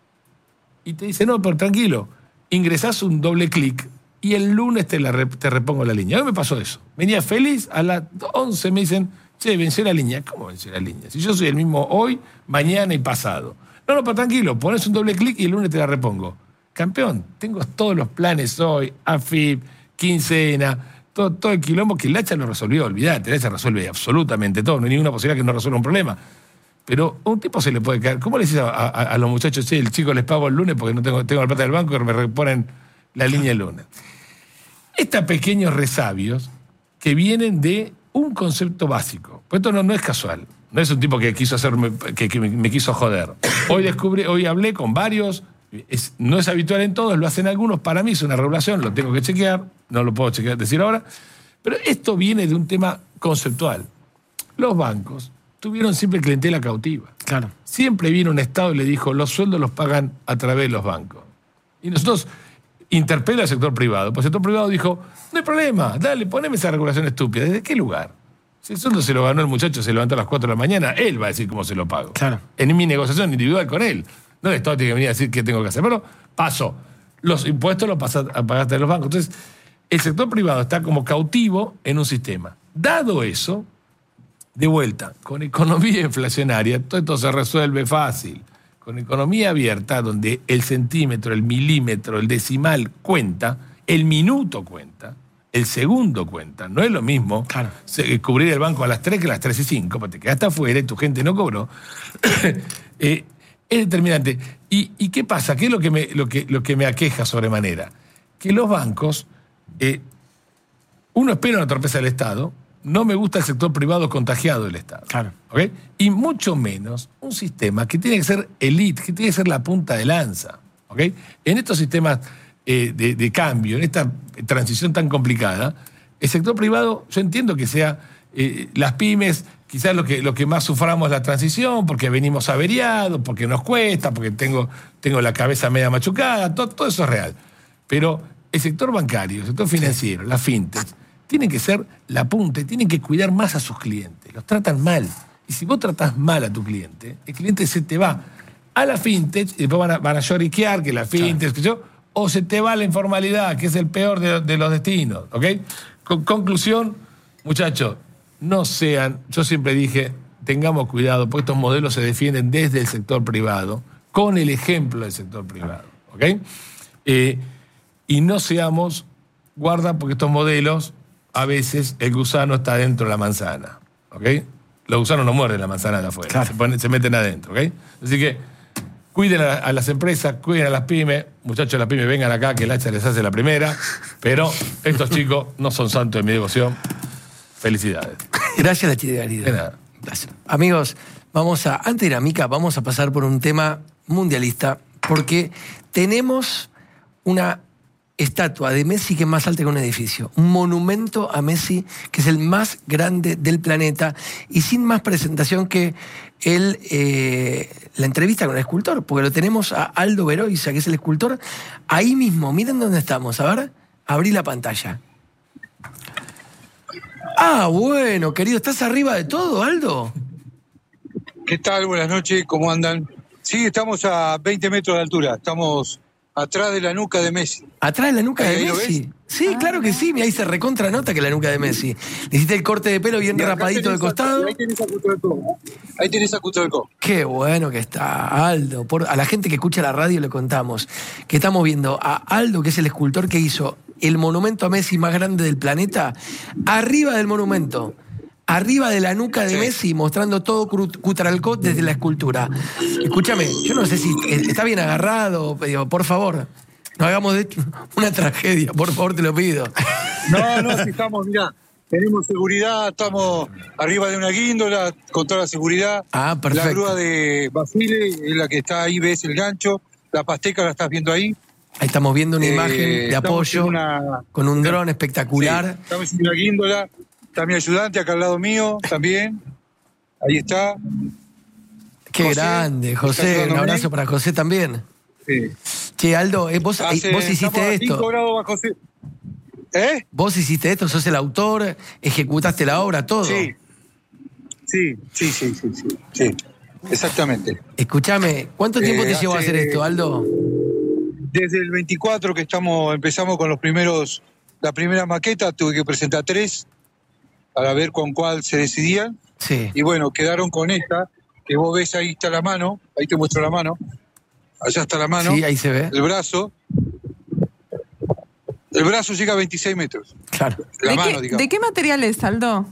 Y te dice, no, pero tranquilo, ingresás un doble clic y el lunes te, la re- te repongo la línea. Hoy me pasó eso. Venía feliz, a las once me dicen, che, venció la línea. ¿Cómo venció la línea? Si yo soy el mismo hoy, mañana y pasado. No, no, pero tranquilo, pones un doble clic y el lunes te la repongo. Campeón, tengo todos los planes hoy, A F I P, quincena, todo, todo el quilombo que el hacha lo resolvió, olvídate, el hacha resuelve absolutamente todo, no hay ninguna posibilidad que no resuelva un problema. Pero a un tipo se le puede caer. ¿Cómo le decís a, a- a los muchachos, che, el chico les pago el lunes porque no tengo, tengo la plata del banco y me reponen la línea el lunes? estos pequeños resabios que vienen de un concepto básico. Pues esto no, no es casual. No es un tipo que quiso hacerme, que, que me, me quiso joder. Hoy descubrí, hoy hablé con varios, es, no es habitual en todos, lo hacen algunos. Para mí es una regulación, lo tengo que chequear, no lo puedo chequear, decir ahora. Pero esto viene de un tema conceptual. Los bancos tuvieron siempre clientela cautiva. Claro. Siempre vino un Estado y le dijo, los sueldos los pagan a través de los bancos. Y nosotros interpela al sector privado. Pues el sector privado dijo, no hay problema, dale, poneme esa regulación estúpida. ¿Desde qué lugar? Si el sueldo se lo ganó el muchacho, se levantó a las cuatro de la mañana, él va a decir cómo se lo pago. Claro. En mi negociación individual con él. No el Estado tiene que venir a decir qué tengo que hacer. Pero paso. Los impuestos los pasas a pagarte de los bancos. Entonces, el sector privado está como cautivo en un sistema. Dado eso, de vuelta, con economía inflacionaria, todo esto se resuelve fácil. Con economía abierta, donde el centímetro, el milímetro, el decimal cuenta, el minuto cuenta, el segundo cuenta. No es lo mismo claro. cubrir el banco a las tres que a las tres y cinco, porque te quedaste afuera y tu gente no cobró. eh, es determinante. ¿Y, ¿Y qué pasa? ¿Qué es lo que me, lo que, lo que me aqueja sobremanera? Que los bancos, eh, uno espera una torpeza del Estado, no me gusta el sector privado contagiado del Estado. Claro. ¿Okay? Y mucho menos un sistema que tiene que ser elite, que tiene que ser la punta de lanza. ¿Okay? En estos sistemas eh, de, de cambio, en esta transición tan complicada, el sector privado, yo entiendo que sea eh, las pymes, quizás lo que, lo que más suframos la transición, porque venimos averiados, porque nos cuesta, porque tengo, tengo la cabeza media machucada, todo, todo eso es real. Pero el sector bancario, el sector financiero, las fintechs, tienen que ser la punta, tienen que cuidar más a sus clientes. Los tratan mal. Y si vos tratás mal a tu cliente, el cliente se te va a la fintech y después van a, van a lloriquear que la fintech, que yo, o se te va a la informalidad, que es el peor de, de los destinos. ¿Ok? Con, conclusión, muchachos, no sean, yo siempre dije, tengamos cuidado, porque estos modelos se defienden desde el sector privado, con el ejemplo del sector privado. ¿Ok? Eh, y no seamos, guarda, porque estos modelos, a veces el gusano está dentro de la manzana, ¿ok? Los gusanos no muerden la manzana de afuera, claro. se, ponen, se meten adentro, ¿ok? Así que cuiden a, a las empresas, cuiden a las pymes, muchachos de las pymes vengan acá que el hacha les hace la primera, pero estos chicos no son santos de mi devoción. Felicidades. Gracias, la Chidegarida. De nada. Gracias. Amigos, vamos a, antes de ir a Mica, vamos a pasar por un tema mundialista, porque tenemos una estatua de Messi que es más alta que un edificio. Un monumento a Messi que es el más grande del planeta y sin más presentación que el, eh, la entrevista con el escultor, porque lo tenemos a Aldo Beroiza, que es el escultor, ahí mismo. Miren dónde estamos. A ver, abrí la pantalla. Ah, bueno, querido, ¿estás arriba de todo, Aldo? ¿Qué tal? Buenas noches, ¿cómo andan? Sí, estamos a veinte metros de altura, estamos atrás de la nuca de Messi. ¿Atrás de la nuca de ¿Ahí lo Messi? ves? Sí, ah, claro que sí, ahí se recontra nota que la nuca de Messi. Le hiciste el corte de pelo bien rapadito de costado. Ahí tenés a Cutralcó. Ahí tenés a Cutralcó. Qué bueno que está Aldo. Por, a la gente que escucha la radio le contamos que estamos viendo a Aldo, que es el escultor que hizo el monumento a Messi más grande del planeta, arriba del monumento. Arriba de la nuca de sí. Messi, mostrando todo Cutralcó desde la escultura. Escúchame, yo no sé si está bien agarrado, digo, por favor, no hagamos de esto una tragedia, por favor, te lo pido. No, no, si estamos, mirá, tenemos seguridad, estamos arriba de una guíndola con toda la seguridad. Ah, perfecto. La grúa de Basile es la que está ahí, ves el gancho, la pasteca la estás viendo ahí. Ahí estamos viendo una eh, imagen de apoyo una, con un dron espectacular. Sí, estamos en una guíndola. Está mi ayudante acá al lado mío también. Ahí está. Qué José, grande, José. Un abrazo para José también. Sí. Che, Aldo, vos, Hace, vos hiciste esto. cinco grados bajo cero. ¿Eh? Vos hiciste esto, sos el autor, ejecutaste la obra, todo. Sí. Sí, sí, sí, sí, sí. sí. Exactamente. Escúchame, ¿cuánto tiempo eh, te llevó a hacer esto, Aldo? Desde el veinticuatro que estamos, empezamos con los primeros, la primera maqueta, tuve que presentar tres para ver con cuál se decidían. Sí. Y bueno, quedaron con esta, que vos ves, ahí está la mano, ahí te muestro la mano, allá está la mano. Sí, ahí se ve. El brazo. El brazo llega a veintiséis metros. Claro. La ¿De, mano, qué, digamos. ¿De qué material es, Aldo?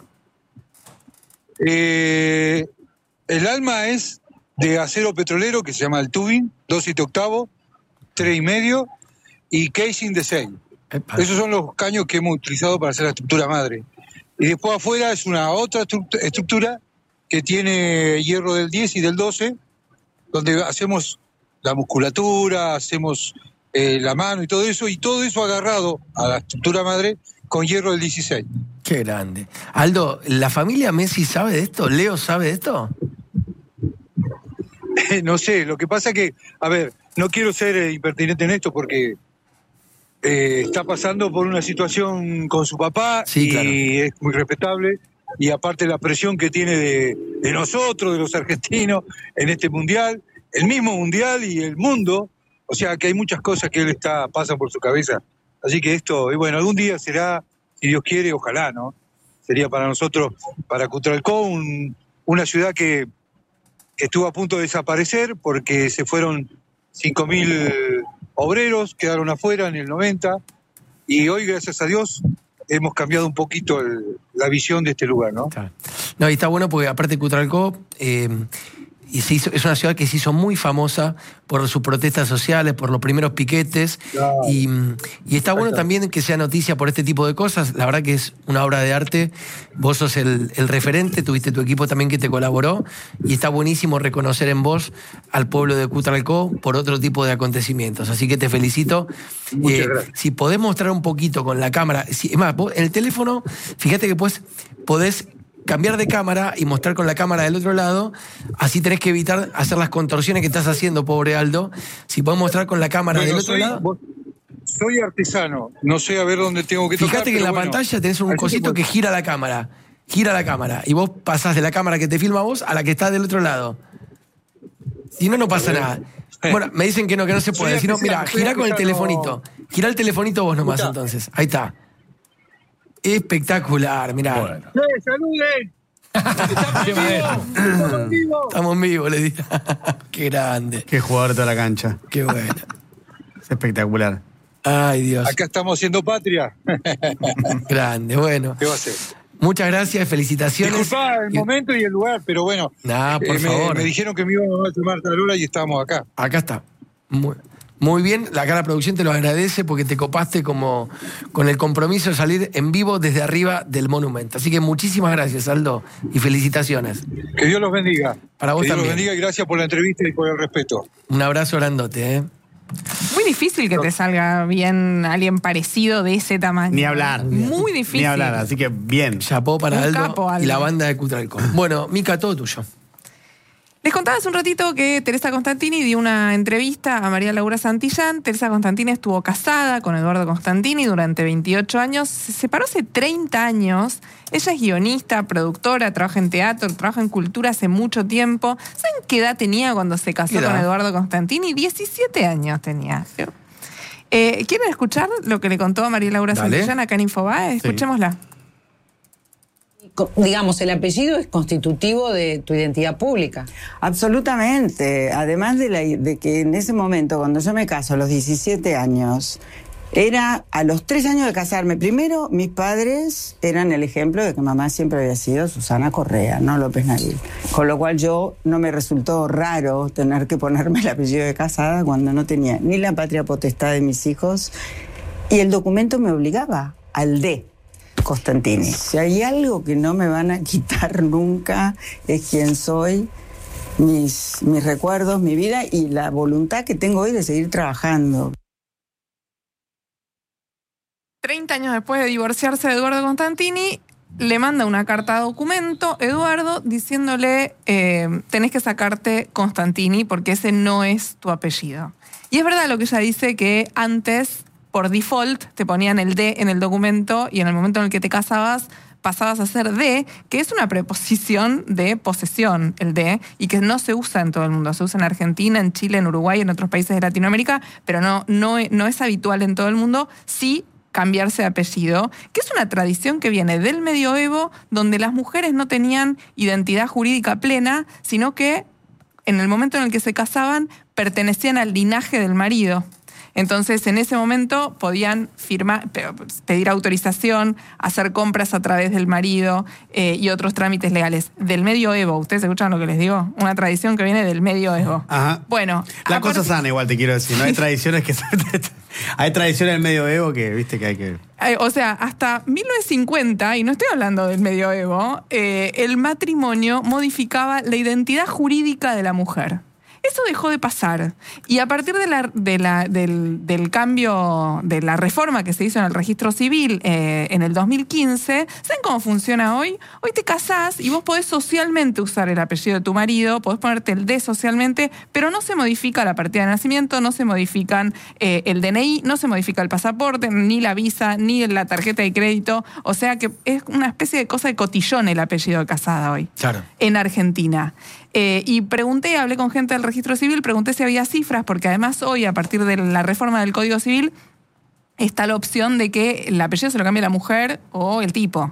Eh, el alma es de acero petrolero, que se llama el tubing, dos siete octavos, tres y medio, y casing de seis. Epa. Esos son los caños que hemos utilizado para hacer la estructura madre. Y después afuera es una otra estructura que tiene hierro del diez y del doce, donde hacemos la musculatura, hacemos eh, la mano y todo eso, y todo eso agarrado a la estructura madre con hierro del dieciséis. Qué grande. Aldo, ¿la familia Messi sabe de esto? ¿Leo sabe de esto? No sé, lo que pasa que, a ver, no quiero ser eh, impertinente en esto porque eh, está pasando por una situación con su papá Sí, y claro. es muy respetable, y aparte la presión que tiene de, de nosotros, de los argentinos, en este mundial, el mismo mundial y el mundo, o sea que hay muchas cosas que él está pasan por su cabeza. Así que esto, y bueno, algún día será, si Dios quiere, ojalá, ¿no? Sería para nosotros, para Cutralcó, un, una ciudad que estuvo a punto de desaparecer porque se fueron cinco mil obreros, quedaron afuera en el noventa, y hoy, gracias a Dios, hemos cambiado un poquito el, la visión de este lugar, ¿no? No, y está bueno porque aparte Cutralcó eh, y se hizo, es una ciudad que se hizo muy famosa por sus protestas sociales, por los primeros piquetes, Claro. y, y está bueno también que sea noticia por este tipo de cosas. La verdad que es una obra de arte. Vos sos el, el referente, tuviste tu equipo también que te colaboró, y está buenísimo reconocer en vos al pueblo de Cutralcó por otro tipo de acontecimientos. Así que te felicito. Muchas Eh, gracias. si podés mostrar un poquito con la cámara, si, es más, vos, el teléfono, fíjate que pues, podés cambiar de cámara y mostrar con la cámara del otro lado, así tenés que evitar hacer las contorsiones que estás haciendo, pobre Aldo. Si podés mostrar con la cámara Bueno, del otro soy, lado. vos- soy artesano, no sé a ver dónde tengo que tocar. Fíjate que en pero la bueno, pantalla tenés un así cosito que pues, gira la cámara. Gira la cámara. Y vos pasás de la cámara que te filma a vos a la que está del otro lado. Si no, no pasa nada. Bueno, me dicen que no, que no se puede. Soy Si no, artesano, mira, soy girá con el artesano. telefonito. Girá el telefonito vos nomás Escuchá. entonces. Ahí está. Espectacular, mirá. Bueno. ¡Eh, saluden! Qué manera. ¡Estamos en vivo! Estamos en vivo, le digo. Qué grande. Qué jugador de toda la cancha. Qué bueno. Es espectacular. Ay, Dios. Acá estamos haciendo patria. Grande, bueno. ¿Qué va a ser? Muchas gracias, felicitaciones. Disculpa el Y- momento y el lugar, pero bueno. Nah, por eh, me, favor. me dijeron que me iban a llamar tal hora y estábamos acá. Acá está. Muy, muy bien, la cara producción te lo agradece porque te copaste como con el compromiso de salir en vivo desde arriba del monumento. Así que muchísimas gracias, Aldo, y felicitaciones. Que Dios los bendiga. Para vos que Dios también. los bendiga y gracias por la entrevista y por el respeto. Un abrazo grandote, ¿eh? Muy difícil que te salga bien alguien parecido de ese tamaño. Ni hablar. Muy difícil. Ni hablar, así que bien. Chapó para Un Aldo, capo, Aldo. y la banda de Cutralcó. Bueno, Mica, todo tuyo. Les contaba hace un ratito que Teresa Constantini dio una entrevista a María Laura Santillán. Teresa Constantini estuvo casada con Eduardo Constantini durante veintiocho años. Se separó hace treinta años. Ella es guionista, productora, trabaja en teatro, trabaja en cultura hace mucho tiempo. ¿Saben qué edad tenía cuando se casó ¿Qué edad? con Eduardo Constantini? diecisiete años tenía. Eh, ¿Quieren escuchar lo que le contó a María Laura Dale. Santillán acá en Infobae? Escuchémosla. Co- digamos, el apellido es constitutivo de tu identidad pública. Absolutamente. Además de, la, de que en ese momento, cuando yo me caso a los diecisiete años, era a los tres años de casarme. Primero, mis padres eran el ejemplo de que mamá siempre había sido Susana Correa, no López Nabil. Con lo cual yo no me resultó raro tener que ponerme el apellido de casada cuando no tenía ni la patria potestad de mis hijos, y el documento me obligaba al D. Constantini. Si hay algo que no me van a quitar nunca es quién soy, mis, mis recuerdos, mi vida y la voluntad que tengo hoy de seguir trabajando. treinta años después de divorciarse de Eduardo Constantini, le manda una carta documento Eduardo diciéndole eh, tenés que sacarte Constantini porque ese no es tu apellido. Y es verdad lo que ella dice, que antes, por default, te ponían el D en el documento y en el momento en el que te casabas pasabas a ser D, que es una preposición de posesión, el D, y que no se usa en todo el mundo. Se usa en Argentina, en Chile, en Uruguay, en otros países de Latinoamérica, pero no, no, no es habitual en todo el mundo. Sí cambiarse de apellido, que es una tradición que viene del medioevo, donde las mujeres no tenían identidad jurídica plena, sino que en el momento en el que se casaban pertenecían al linaje del marido. Entonces, en ese momento podían firmar, pedir autorización, hacer compras a través del marido eh, y otros trámites legales. Del medioevo, ¿ustedes escuchan lo que les digo? Una tradición que viene del medioevo. Ajá. Bueno, La a cosa partir- sana, igual te quiero decir. No hay tradiciones que... Hay tradición en el medioevo que, viste, que hay que... Eh, o sea, hasta mil novecientos cincuenta, y no estoy hablando del medioevo, eh, el matrimonio modificaba la identidad jurídica de la mujer. Eso dejó de pasar. Y a partir de la, de la, del, del cambio, de la reforma que se hizo en el registro civil eh, en el dos mil quince, ¿saben cómo funciona hoy? Hoy te casás y vos podés socialmente usar el apellido de tu marido, podés ponerte el de socialmente, pero no se modifica la partida de nacimiento, no se modifican eh, el D N I, no se modifica el pasaporte, ni la visa, ni la tarjeta de crédito. O sea que es una especie de cosa de cotillón el apellido de casada hoy. Claro. En Argentina. Eh, y pregunté, hablé con gente del registro civil, pregunté si había cifras, porque además hoy, a partir de la reforma del Código Civil, está la opción de que el apellido se lo cambie la mujer o el tipo.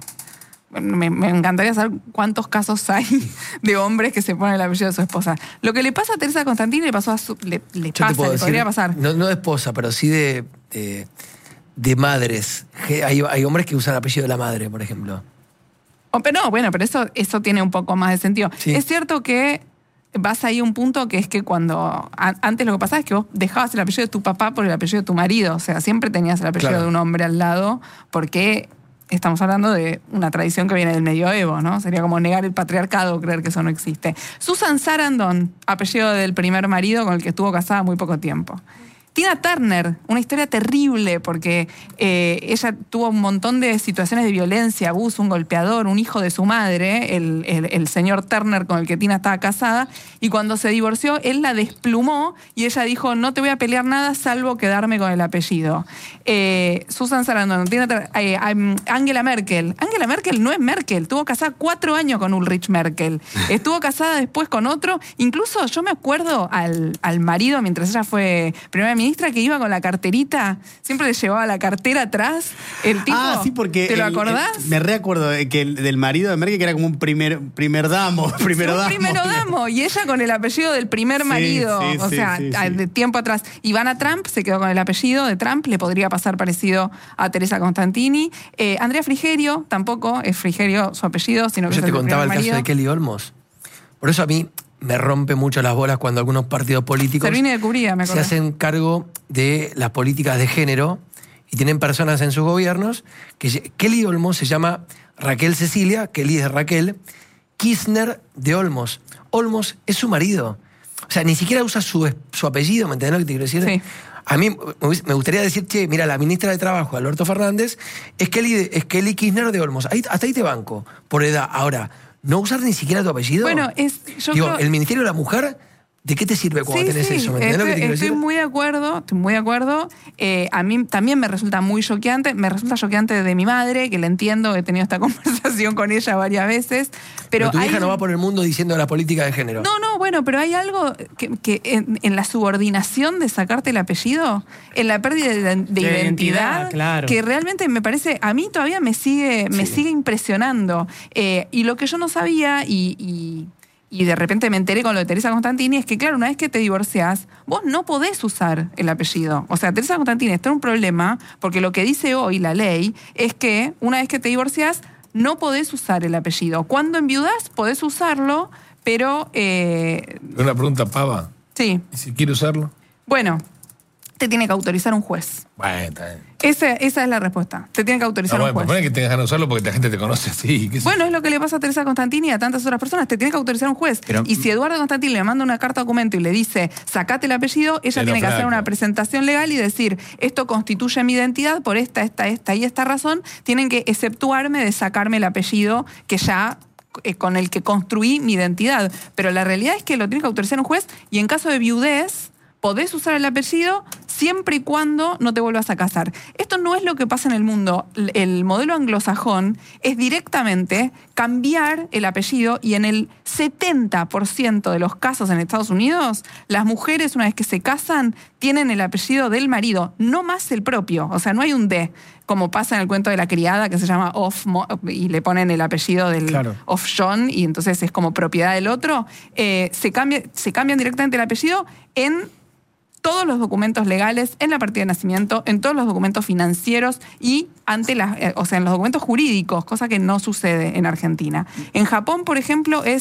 Me, me encantaría saber cuántos casos hay de hombres que se ponen el apellido de su esposa. Lo que le pasa a Teresa Constantini le pasó a su, le, le Yo pasa, te puedo le decir, podría pasar. No, no de esposa, pero sí de, de, de madres. Hay, hay hombres que usan el apellido de la madre, por ejemplo. Oh, pero no, bueno, pero eso, eso tiene un poco más de sentido. Sí. Es cierto que vas ahí a un punto que es que cuando... a- antes lo que pasaba es que vos dejabas el apellido de tu papá por el apellido de tu marido. O sea, siempre tenías el apellido Claro. de un hombre al lado, porque estamos hablando de una tradición que viene del medioevo, ¿no? Sería como negar el patriarcado, creer que eso no existe. Susan Sarandon, apellido del primer marido con el que estuvo casada muy poco tiempo. Tina Turner, una historia terrible porque eh, ella tuvo un montón de situaciones de violencia, abuso, un golpeador, un hijo de su madre, el, el, el señor Turner con el que Tina estaba casada, y cuando se divorció, él la desplumó y ella dijo, no te voy a pelear nada salvo quedarme con el apellido. Eh, Susan Sarandon, Tina Turner, eh, um, Angela Merkel. Angela Merkel no es Merkel, estuvo casada cuatro años con Ulrich Merkel. Estuvo casada después con otro, incluso yo me acuerdo al, al marido, mientras ella fue primera ministra, que iba con la carterita, siempre le llevaba la cartera atrás. El tipo, Ah, sí, porque... ¿te lo el- acordás? el- me reacuerdo de que el, del marido de Merkel, que era como un primer, primer damo, primero un damo. primero damo, y ella con el apellido del primer Sí, marido. sí, o sí, sea, sí, a- sí. de tiempo atrás. Ivana Trump se quedó con el apellido de Trump, le podría pasar parecido a Teresa Constantini. Eh, Andrea Frigerio, tampoco es Frigerio su apellido, sino que Yo es te el contaba el primer caso marido. de Kelly Olmos. Por eso a mí me rompe mucho las bolas cuando algunos partidos políticos Servini de Cubría, me se acuerdo. hacen cargo de las políticas de género y tienen personas en sus gobiernos que lle- Kelly Olmos se llama Raquel Cecilia, Kelly es de Raquel, Kirchner de Olmos. Olmos es su marido. O sea, ni siquiera usa su, su apellido, ¿me entendés lo que te quiero decir? Sí. A mí me hubiese- me gustaría decir, che, mira, la ministra de Trabajo, Alberto Fernández, es Kelly, de- es Kelly Kirchner de Olmos. Ahí, hasta ahí te banco, por edad. Ahora, no usar ni siquiera tu apellido. Bueno, es, yo Digo, creo- el Ministerio de la Mujer, ¿de qué te sirve cuando Sí, tenés sí, eso? ¿Me entendés lo que te estoy, quiero estoy decir? muy de acuerdo, estoy muy de acuerdo. Eh, a mí también me resulta muy choqueante, me resulta choqueante de mi madre, que la entiendo, he tenido esta conversación con ella varias veces. Pero, Pero tu hay hija no un- va por el mundo diciendo la política de género. No, no, bueno, pero hay algo que, que en, en la subordinación de sacarte el apellido, en la pérdida de, de identidad, identidad, claro. que realmente me parece, a mí todavía me sigue, me Sí. sigue impresionando. Eh, y lo que yo no sabía, y, y- y de repente me enteré con lo de Teresa Constantini, es que claro, una vez que te divorciás, vos no podés usar el apellido. O sea, Teresa Constantini está en un problema, porque lo que dice hoy la ley es que una vez que te divorciás, no podés usar el apellido. Cuando enviudás, podés usarlo, pero eh, Una pregunta pava. sí. ¿Y si quiere usarlo? Bueno, te tiene que autorizar un juez. Bueno, está bien. Esa, esa es la respuesta. Te tiene que autorizar No, un bueno, juez. supone que tengas ganas de usarlo porque la gente te conoce así. qué sé Bueno, yo. es lo que le pasa a Teresa Constantini y a tantas otras personas. Te tiene que autorizar un juez. Pero- y si Eduardo Constantini le manda una carta documento y le dice, sacate el apellido, ella Pero, tiene que hacer flaco. una presentación legal y decir, esto constituye mi identidad por esta, esta, esta y esta razón. Tienen que exceptuarme de sacarme el apellido que ya eh, con el que construí mi identidad. Pero la realidad es que lo tiene que autorizar un juez y en caso de viudez podés usar el apellido siempre y cuando no te vuelvas a casar. Esto no es lo que pasa en el mundo. L- El modelo anglosajón es directamente cambiar el apellido y en el setenta por ciento de los casos en Estados Unidos, las mujeres una vez que se casan tienen el apellido del marido, no más el propio. O sea, no hay un D, como pasa en el cuento de la criada que se llama Off Mo- y le ponen el apellido del Claro. Off John y entonces es como propiedad del otro. Eh, se, cambia, se cambian directamente el apellido en todos los documentos legales, en la partida de nacimiento, en todos los documentos financieros y ante las, eh, o sea, en los documentos jurídicos, cosa que no sucede en Argentina. En Japón, por ejemplo, es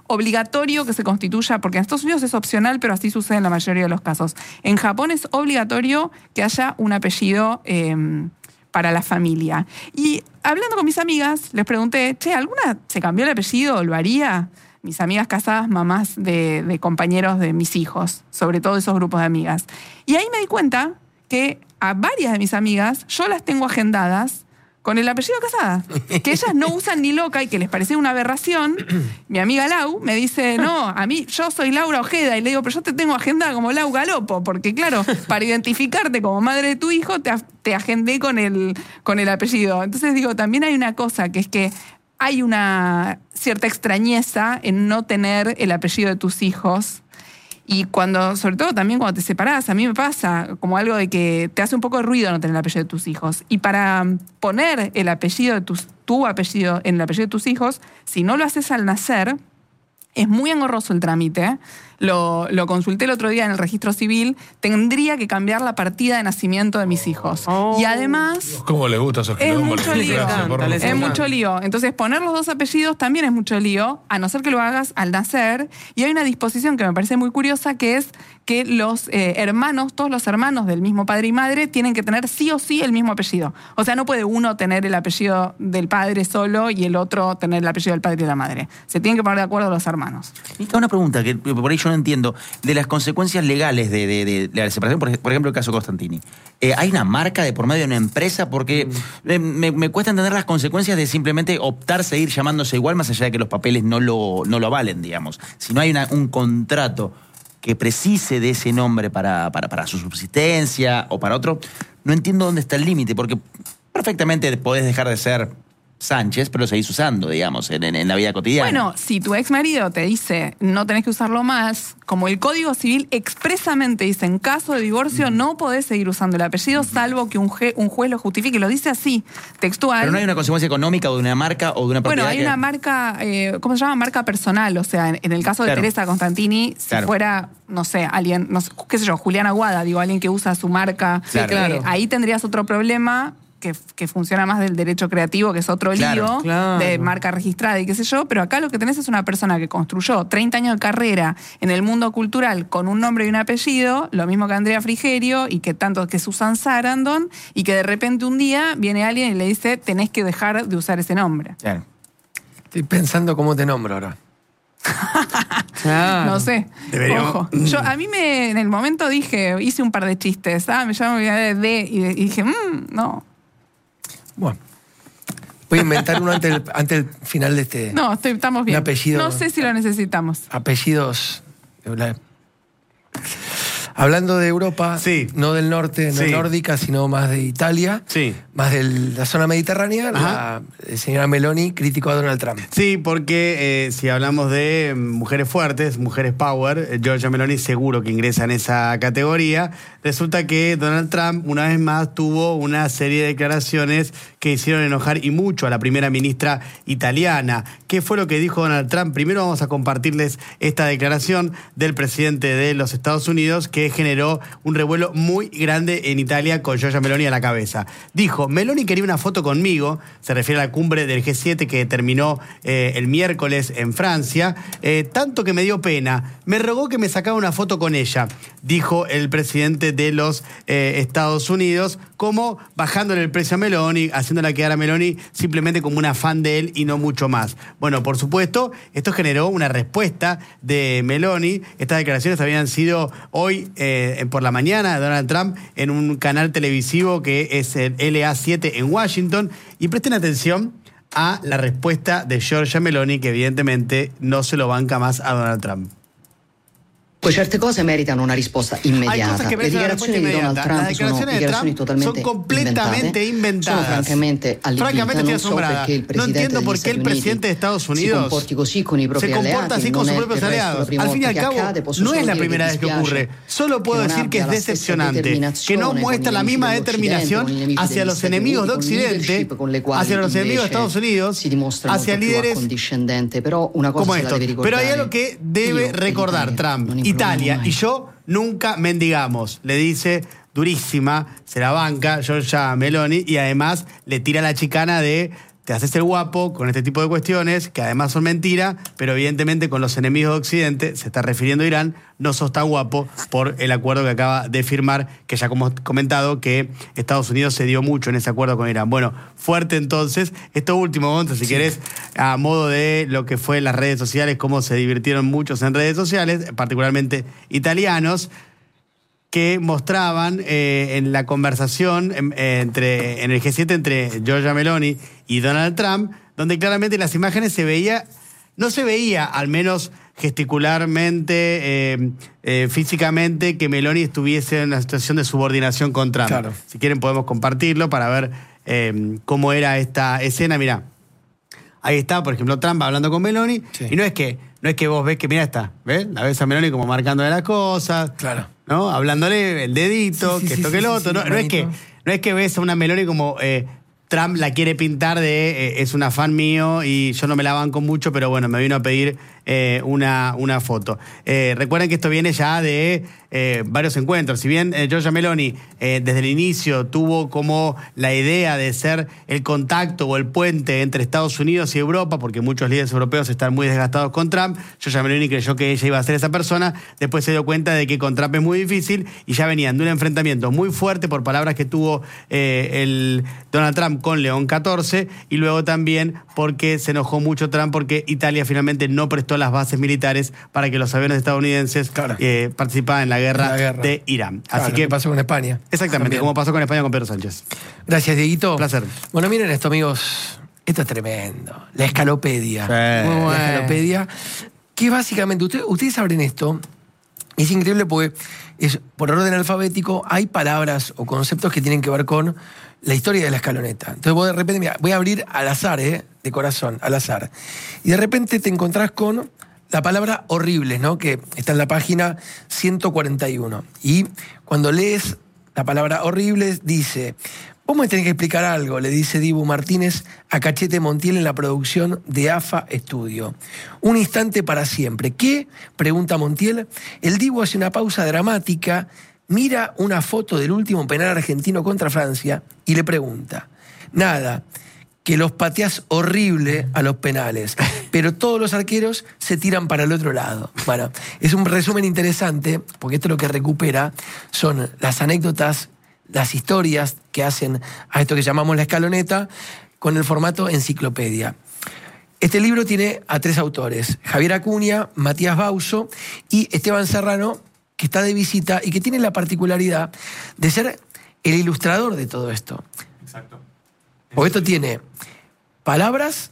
obligatorio que se constituya, porque en Estados Unidos es opcional, pero así sucede en la mayoría de los casos. En Japón es obligatorio que haya un apellido eh, para la familia. Y hablando con mis amigas, les pregunté, che, ¿alguna se cambió el apellido? ¿Lo haría? Mis amigas casadas, mamás de, de compañeros de mis hijos, sobre todo esos grupos de amigas. Y ahí me di cuenta que a varias de mis amigas yo las tengo agendadas con el apellido Casada, que ellas no usan ni loca y que les parecía una aberración. Mi amiga Lau me dice, no, a mí, yo soy Laura Ojeda, y le digo, pero yo te tengo agendada como Lau Galopo, porque claro, para identificarte como madre de tu hijo, te, te agendé con el, con el apellido. Entonces digo, también hay una cosa, que es que hay una cierta extrañeza en no tener el apellido de tus hijos. Y cuando, sobre todo también cuando te separás, a mí me pasa como algo de que te hace un poco de ruido no tener el apellido de tus hijos. Y para poner el apellido de tus, tu apellido en el apellido de tus hijos, si no lo haces al nacer, es muy engorroso el trámite. Lo, lo consulté el otro día en el registro civil. Tendría que cambiar la partida de nacimiento de mis hijos. Oh. Y además... ¿Cómo les gusta esos Es mucho lío. Es mucho lío. Entonces, poner los dos apellidos también es mucho lío, a no ser que lo hagas al nacer. Y hay una disposición que me parece muy curiosa, que es que los eh, hermanos, todos los hermanos del mismo padre y madre, tienen que tener sí o sí el mismo apellido. O sea, no puede uno tener el apellido del padre solo y el otro tener el apellido del padre y de la madre. Se tienen que poner de acuerdo los hermanos. Esta una pregunta que por ahí yo no entiendo. De las consecuencias legales de, de, de, de la separación, por, por ejemplo, el caso Constantini. Eh, ¿Hay una marca de por medio de una empresa? Porque eh, me, me cuesta entender las consecuencias de simplemente optar seguir llamándose igual, más allá de que los papeles no lo, no lo avalen, digamos. Si no hay una, un contrato que precise de ese nombre para, para, para su subsistencia o para otro, no entiendo dónde está el límite, porque perfectamente podés dejar de ser Sánchez, pero lo seguís usando, digamos, en, en, en la vida cotidiana. Bueno, si tu ex marido te dice no tenés que usarlo más, como el Código Civil expresamente dice, en caso de divorcio mm. no podés seguir usando el apellido, mm. salvo que un, je, un juez lo justifique. Lo dice así, textual. Pero no hay una consecuencia económica o de una marca o de una propiedad. Bueno, hay que... una marca, eh, ¿cómo se llama? Marca personal. O sea, en, en el caso de claro. Teresa Constantini, si claro. fuera, no sé, alguien, no sé, qué sé yo, Juliana Aguada, digo, alguien que usa su marca, claro. eh, claro. ahí tendrías otro problema. Que, que funciona más del derecho creativo, que es otro claro, lío claro. de marca registrada y qué sé yo, pero acá lo que tenés es una persona que construyó treinta años de carrera en el mundo cultural con un nombre y un apellido, lo mismo que Andrea Frigerio y que tanto que Susan Sarandon, y que de repente un día viene alguien y le dice, tenés que dejar de usar ese nombre. Claro. Estoy pensando cómo te nombro ahora. Claro. No sé. Ojo. Yo, a mí me, en el momento dije, hice un par de chistes, ah, me llamo de y, y dije, mmm, no. Bueno, voy a inventar uno antes del, antes del final de este... No, estoy, estamos bien. Un apellido, no sé si lo necesitamos. Apellidos... Hablando de Europa, sí. no del norte, no sí. nórdica, sino más de Italia, sí. más de la zona mediterránea, Ajá. la señora Meloni criticó a Donald Trump. Sí, porque eh, si hablamos de mujeres fuertes, mujeres power, Giorgia Meloni seguro que ingresa en esa categoría. Resulta que Donald Trump, una vez más, tuvo una serie de declaraciones que hicieron enojar y mucho a la primera ministra italiana. ¿Qué fue lo que dijo Donald Trump? Primero vamos a compartirles esta declaración del presidente de los Estados Unidos, que generó un revuelo muy grande en Italia con Giorgia Meloni a la cabeza. Dijo, Meloni quería una foto conmigo, se refiere a la cumbre del G siete que terminó eh, el miércoles en Francia, eh, tanto que me dio pena, me rogó que me sacara una foto con ella, dijo el presidente de los eh, Estados Unidos, como bajándole el precio a Meloni, haciéndola quedar a Meloni simplemente como una fan de él y no mucho más. Bueno, por supuesto, esto generó una respuesta de Meloni. Estas declaraciones habían sido hoy eh, por la mañana de Donald Trump en un canal televisivo que es el L A siete en Washington. Y presten atención a la respuesta de Giorgia Meloni, que evidentemente no se lo banca más a Donald Trump. Poi certe cose meritano una risposta immediata. Le dichiarazioni di Donald Trump sono dichiarazioni totalmente son completamente inventadas. Sono francamente francamente estoy asombrada. No entiendo por qué el presidente de Estados Unidos così con i propri se comporta así con sus propios aliados. Al fin y al cabo, no es la primera vez que ocurre. Solo puedo decir que es decepcionante, que no muestra la misma determinación hacia los enemigos de Occidente, hacia los enemigos de Estados Unidos, hacia líderes como estos. Pero hay algo que debe recordar Trump. Italia y yo nunca mendigamos, le dice durísima, se la banca Giorgia Meloni y además le tira la chicana de te haces el guapo con este tipo de cuestiones, que además son mentira, pero evidentemente con los enemigos de Occidente, se está refiriendo a Irán, no sos tan guapo por el acuerdo que acaba de firmar, que ya como comentado, que Estados Unidos se dio mucho en ese acuerdo con Irán. Bueno, fuerte entonces. Esto último, Gonzo, si sí. querés, a modo de lo que fue las redes sociales, cómo se divirtieron muchos en redes sociales, particularmente italianos, que mostraban eh, en la conversación eh, entre, en el G siete entre Giorgia Meloni y Donald Trump, donde claramente en las imágenes se veía, no se veía, al menos gesticularmente, eh, eh, físicamente, que Meloni estuviese en una situación de subordinación con Trump. Claro. Si quieren podemos compartirlo para ver eh, cómo era esta escena. Mirá, ahí está, por ejemplo, Trump hablando con Meloni, sí. y no es que no es que vos ves que, mirá, está, ¿ves? La ves a Meloni como marcándole las cosas, claro. ¿no? Hablándole el dedito, sí, sí, que sí, esto sí, que el otro. Sí, no, no, es que, no es que ves a una Meloni como eh, Trump la quiere pintar de eh, es una fan mío y yo no me la banco mucho, pero bueno, me vino a pedir eh, una, una foto. Eh, recuerden que esto viene ya de eh, varios encuentros. Si bien eh, Giorgia Meloni eh, desde el inicio tuvo como la idea de ser el contacto o el puente entre Estados Unidos y Europa, porque muchos líderes europeos están muy desgastados con Trump, Giorgia Meloni creyó que ella iba a ser esa persona, después se dio cuenta de que con Trump es muy difícil y ya venían de un enfrentamiento muy fuerte por palabras que tuvo eh, el Donald Trump con León catorce y luego también porque se enojó mucho Trump porque Italia finalmente no prestó las bases militares para que los aviones estadounidenses claro. eh, participaran en la guerra, la guerra. de Irán. Claro, Así que pasó con España. Exactamente, también. Como pasó con España con Pedro Sánchez. Gracias, Dieguito. Un placer. Bueno, miren esto, amigos. Esto es tremendo. La escalopedia. Sí. Muy bueno. La escalopedia. Que básicamente, usted, ustedes abren esto. Es increíble porque es, por orden alfabético hay palabras o conceptos que tienen que ver con la historia de la escaloneta. Entonces vos de repente, mira, voy a abrir al azar, ¿eh? De corazón, al azar. Y de repente te encontrás con la palabra horribles, ¿no? Que está en la página ciento cuarenta y uno. Y cuando lees la palabra horribles, dice: vos me tenés que explicar algo, le dice Dibu Martínez a Cachete Montiel en la producción de A F A Estudio. Un instante para siempre. ¿Qué? Pregunta Montiel. El Dibu hace una pausa dramática, mira una foto del último penal argentino contra Francia y le pregunta: nada, que los pateás horrible a los penales, pero todos los arqueros se tiran para el otro lado. Bueno, es un resumen interesante, porque esto lo que recupera son las anécdotas, las historias que hacen a esto que llamamos la escaloneta, con el formato enciclopedia. Este libro tiene a tres autores: Javier Acuña, Matías Bauso y Esteban Serrano, que está de visita y que tiene la particularidad de ser el ilustrador de todo esto. Exacto. Porque esto tiene palabras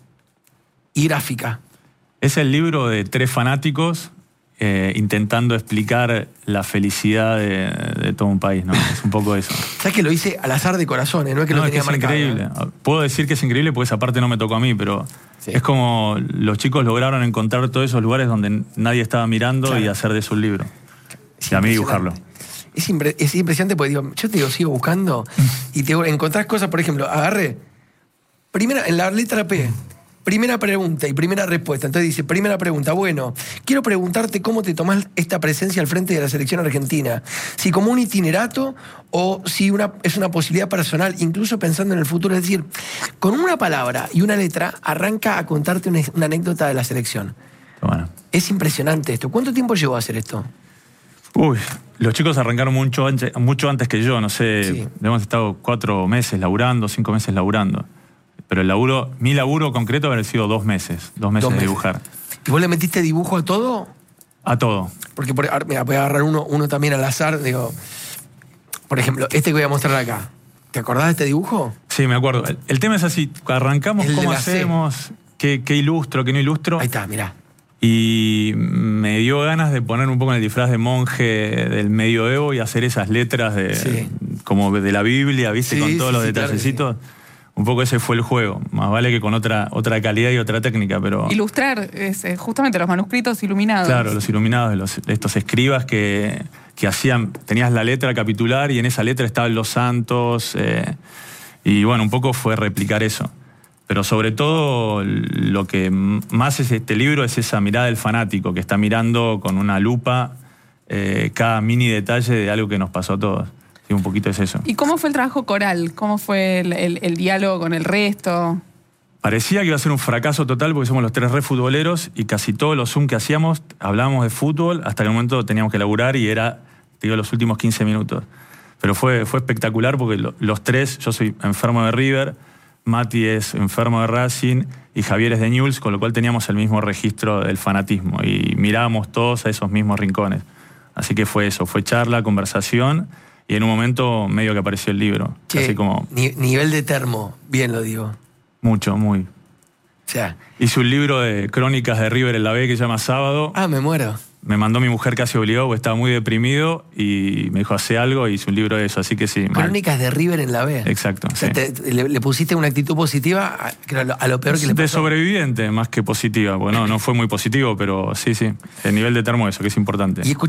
y gráfica. Es el libro de tres fanáticos eh, intentando explicar la felicidad de, de todo un país, ¿no? Es un poco eso. ¿Sabes que lo hice al azar de corazones? No es que no, lo tenía es que es marcado. Increíble. ¿Eh? Puedo decir que es increíble porque esa parte no me tocó a mí, pero sí. Es como los chicos lograron encontrar todos esos lugares donde nadie estaba mirando, claro, y hacer de eso un libro. Es y a mí dibujarlo. Es, impre es impresionante porque digo, yo te digo, sigo buscando y te encontrás cosas, por ejemplo, agarré, primera, en la letra P, primera pregunta y primera respuesta. Entonces dice, primera pregunta, bueno, quiero preguntarte cómo te tomás esta presencia al frente de la selección argentina. Si como un itinerato o si una, es una posibilidad personal, incluso pensando en el futuro. Es decir, con una palabra y una letra arranca a contarte una, una anécdota de la selección. Bueno. Es impresionante esto. ¿Cuánto tiempo llevó a hacer esto? Uy, los chicos arrancaron mucho antes, mucho antes que yo, no sé, sí. Hemos estado cuatro meses laburando, cinco meses laburando. Pero el laburo, mi laburo concreto habrá sido dos meses, dos meses, dos meses de dibujar. ¿Y vos le metiste dibujo a todo? A todo. Porque, por, mira, voy a agarrar uno, uno también al azar, digo, por ejemplo, este que voy a mostrar acá. ¿Te acordás de este dibujo? Sí, me acuerdo. El, el tema es así, arrancamos, el cómo hacemos, qué, qué ilustro, qué no ilustro. Ahí está, mirá. Y me dio ganas de poner un poco en el disfraz de monje del medioevo y hacer esas letras de, sí. como de la Biblia, ¿viste? Sí, con todos sí, los sí, detallecitos. Claro, sí. Un poco ese fue el juego. Más vale que con otra, otra calidad y otra técnica, pero... Ilustrar es, justamente los manuscritos iluminados. Claro, los iluminados, los, estos escribas que, que hacían... Tenías la letra capitular y en esa letra estaban los santos. Eh, y bueno, un poco fue replicar eso. Pero sobre todo lo que más es este libro es esa mirada del fanático que está mirando con una lupa eh, cada mini detalle de algo que nos pasó a todos. Sí, un poquito es eso. ¿Y cómo fue el trabajo coral? ¿Cómo fue el, el, el diálogo con el resto? parecía que iba a ser un fracaso total porque somos los tres re futboleros y casi todos los Zoom que hacíamos hablábamos de fútbol hasta que en un momento teníamos que laburar y era, te digo, los últimos quince minutos. Pero fue, fue espectacular porque lo, los tres, yo soy enfermo de River, Mati es enfermo de Racing y Javier es de Newell's, con lo cual teníamos el mismo registro del fanatismo y mirábamos todos a esos mismos rincones. Así que fue eso, fue charla, conversación y en un momento medio que apareció el libro. Che, así como ni, nivel de termo, bien lo digo. Mucho, muy. O sea, hice un libro de crónicas de River en la B que se llama Sábado. Ah, me muero. Me mandó mi mujer casi obligado porque estaba muy deprimido y me dijo, hace algo y hice un libro de eso, así que sí. Crónicas mal. De River en la B. Exacto. O sea, sí. te, le, le pusiste una actitud positiva a, a, lo, a lo peor que le pasó. De sobreviviente más que positiva. Bueno, no, no fue muy positivo, pero sí, sí. El nivel de termo eso, que es importante. Y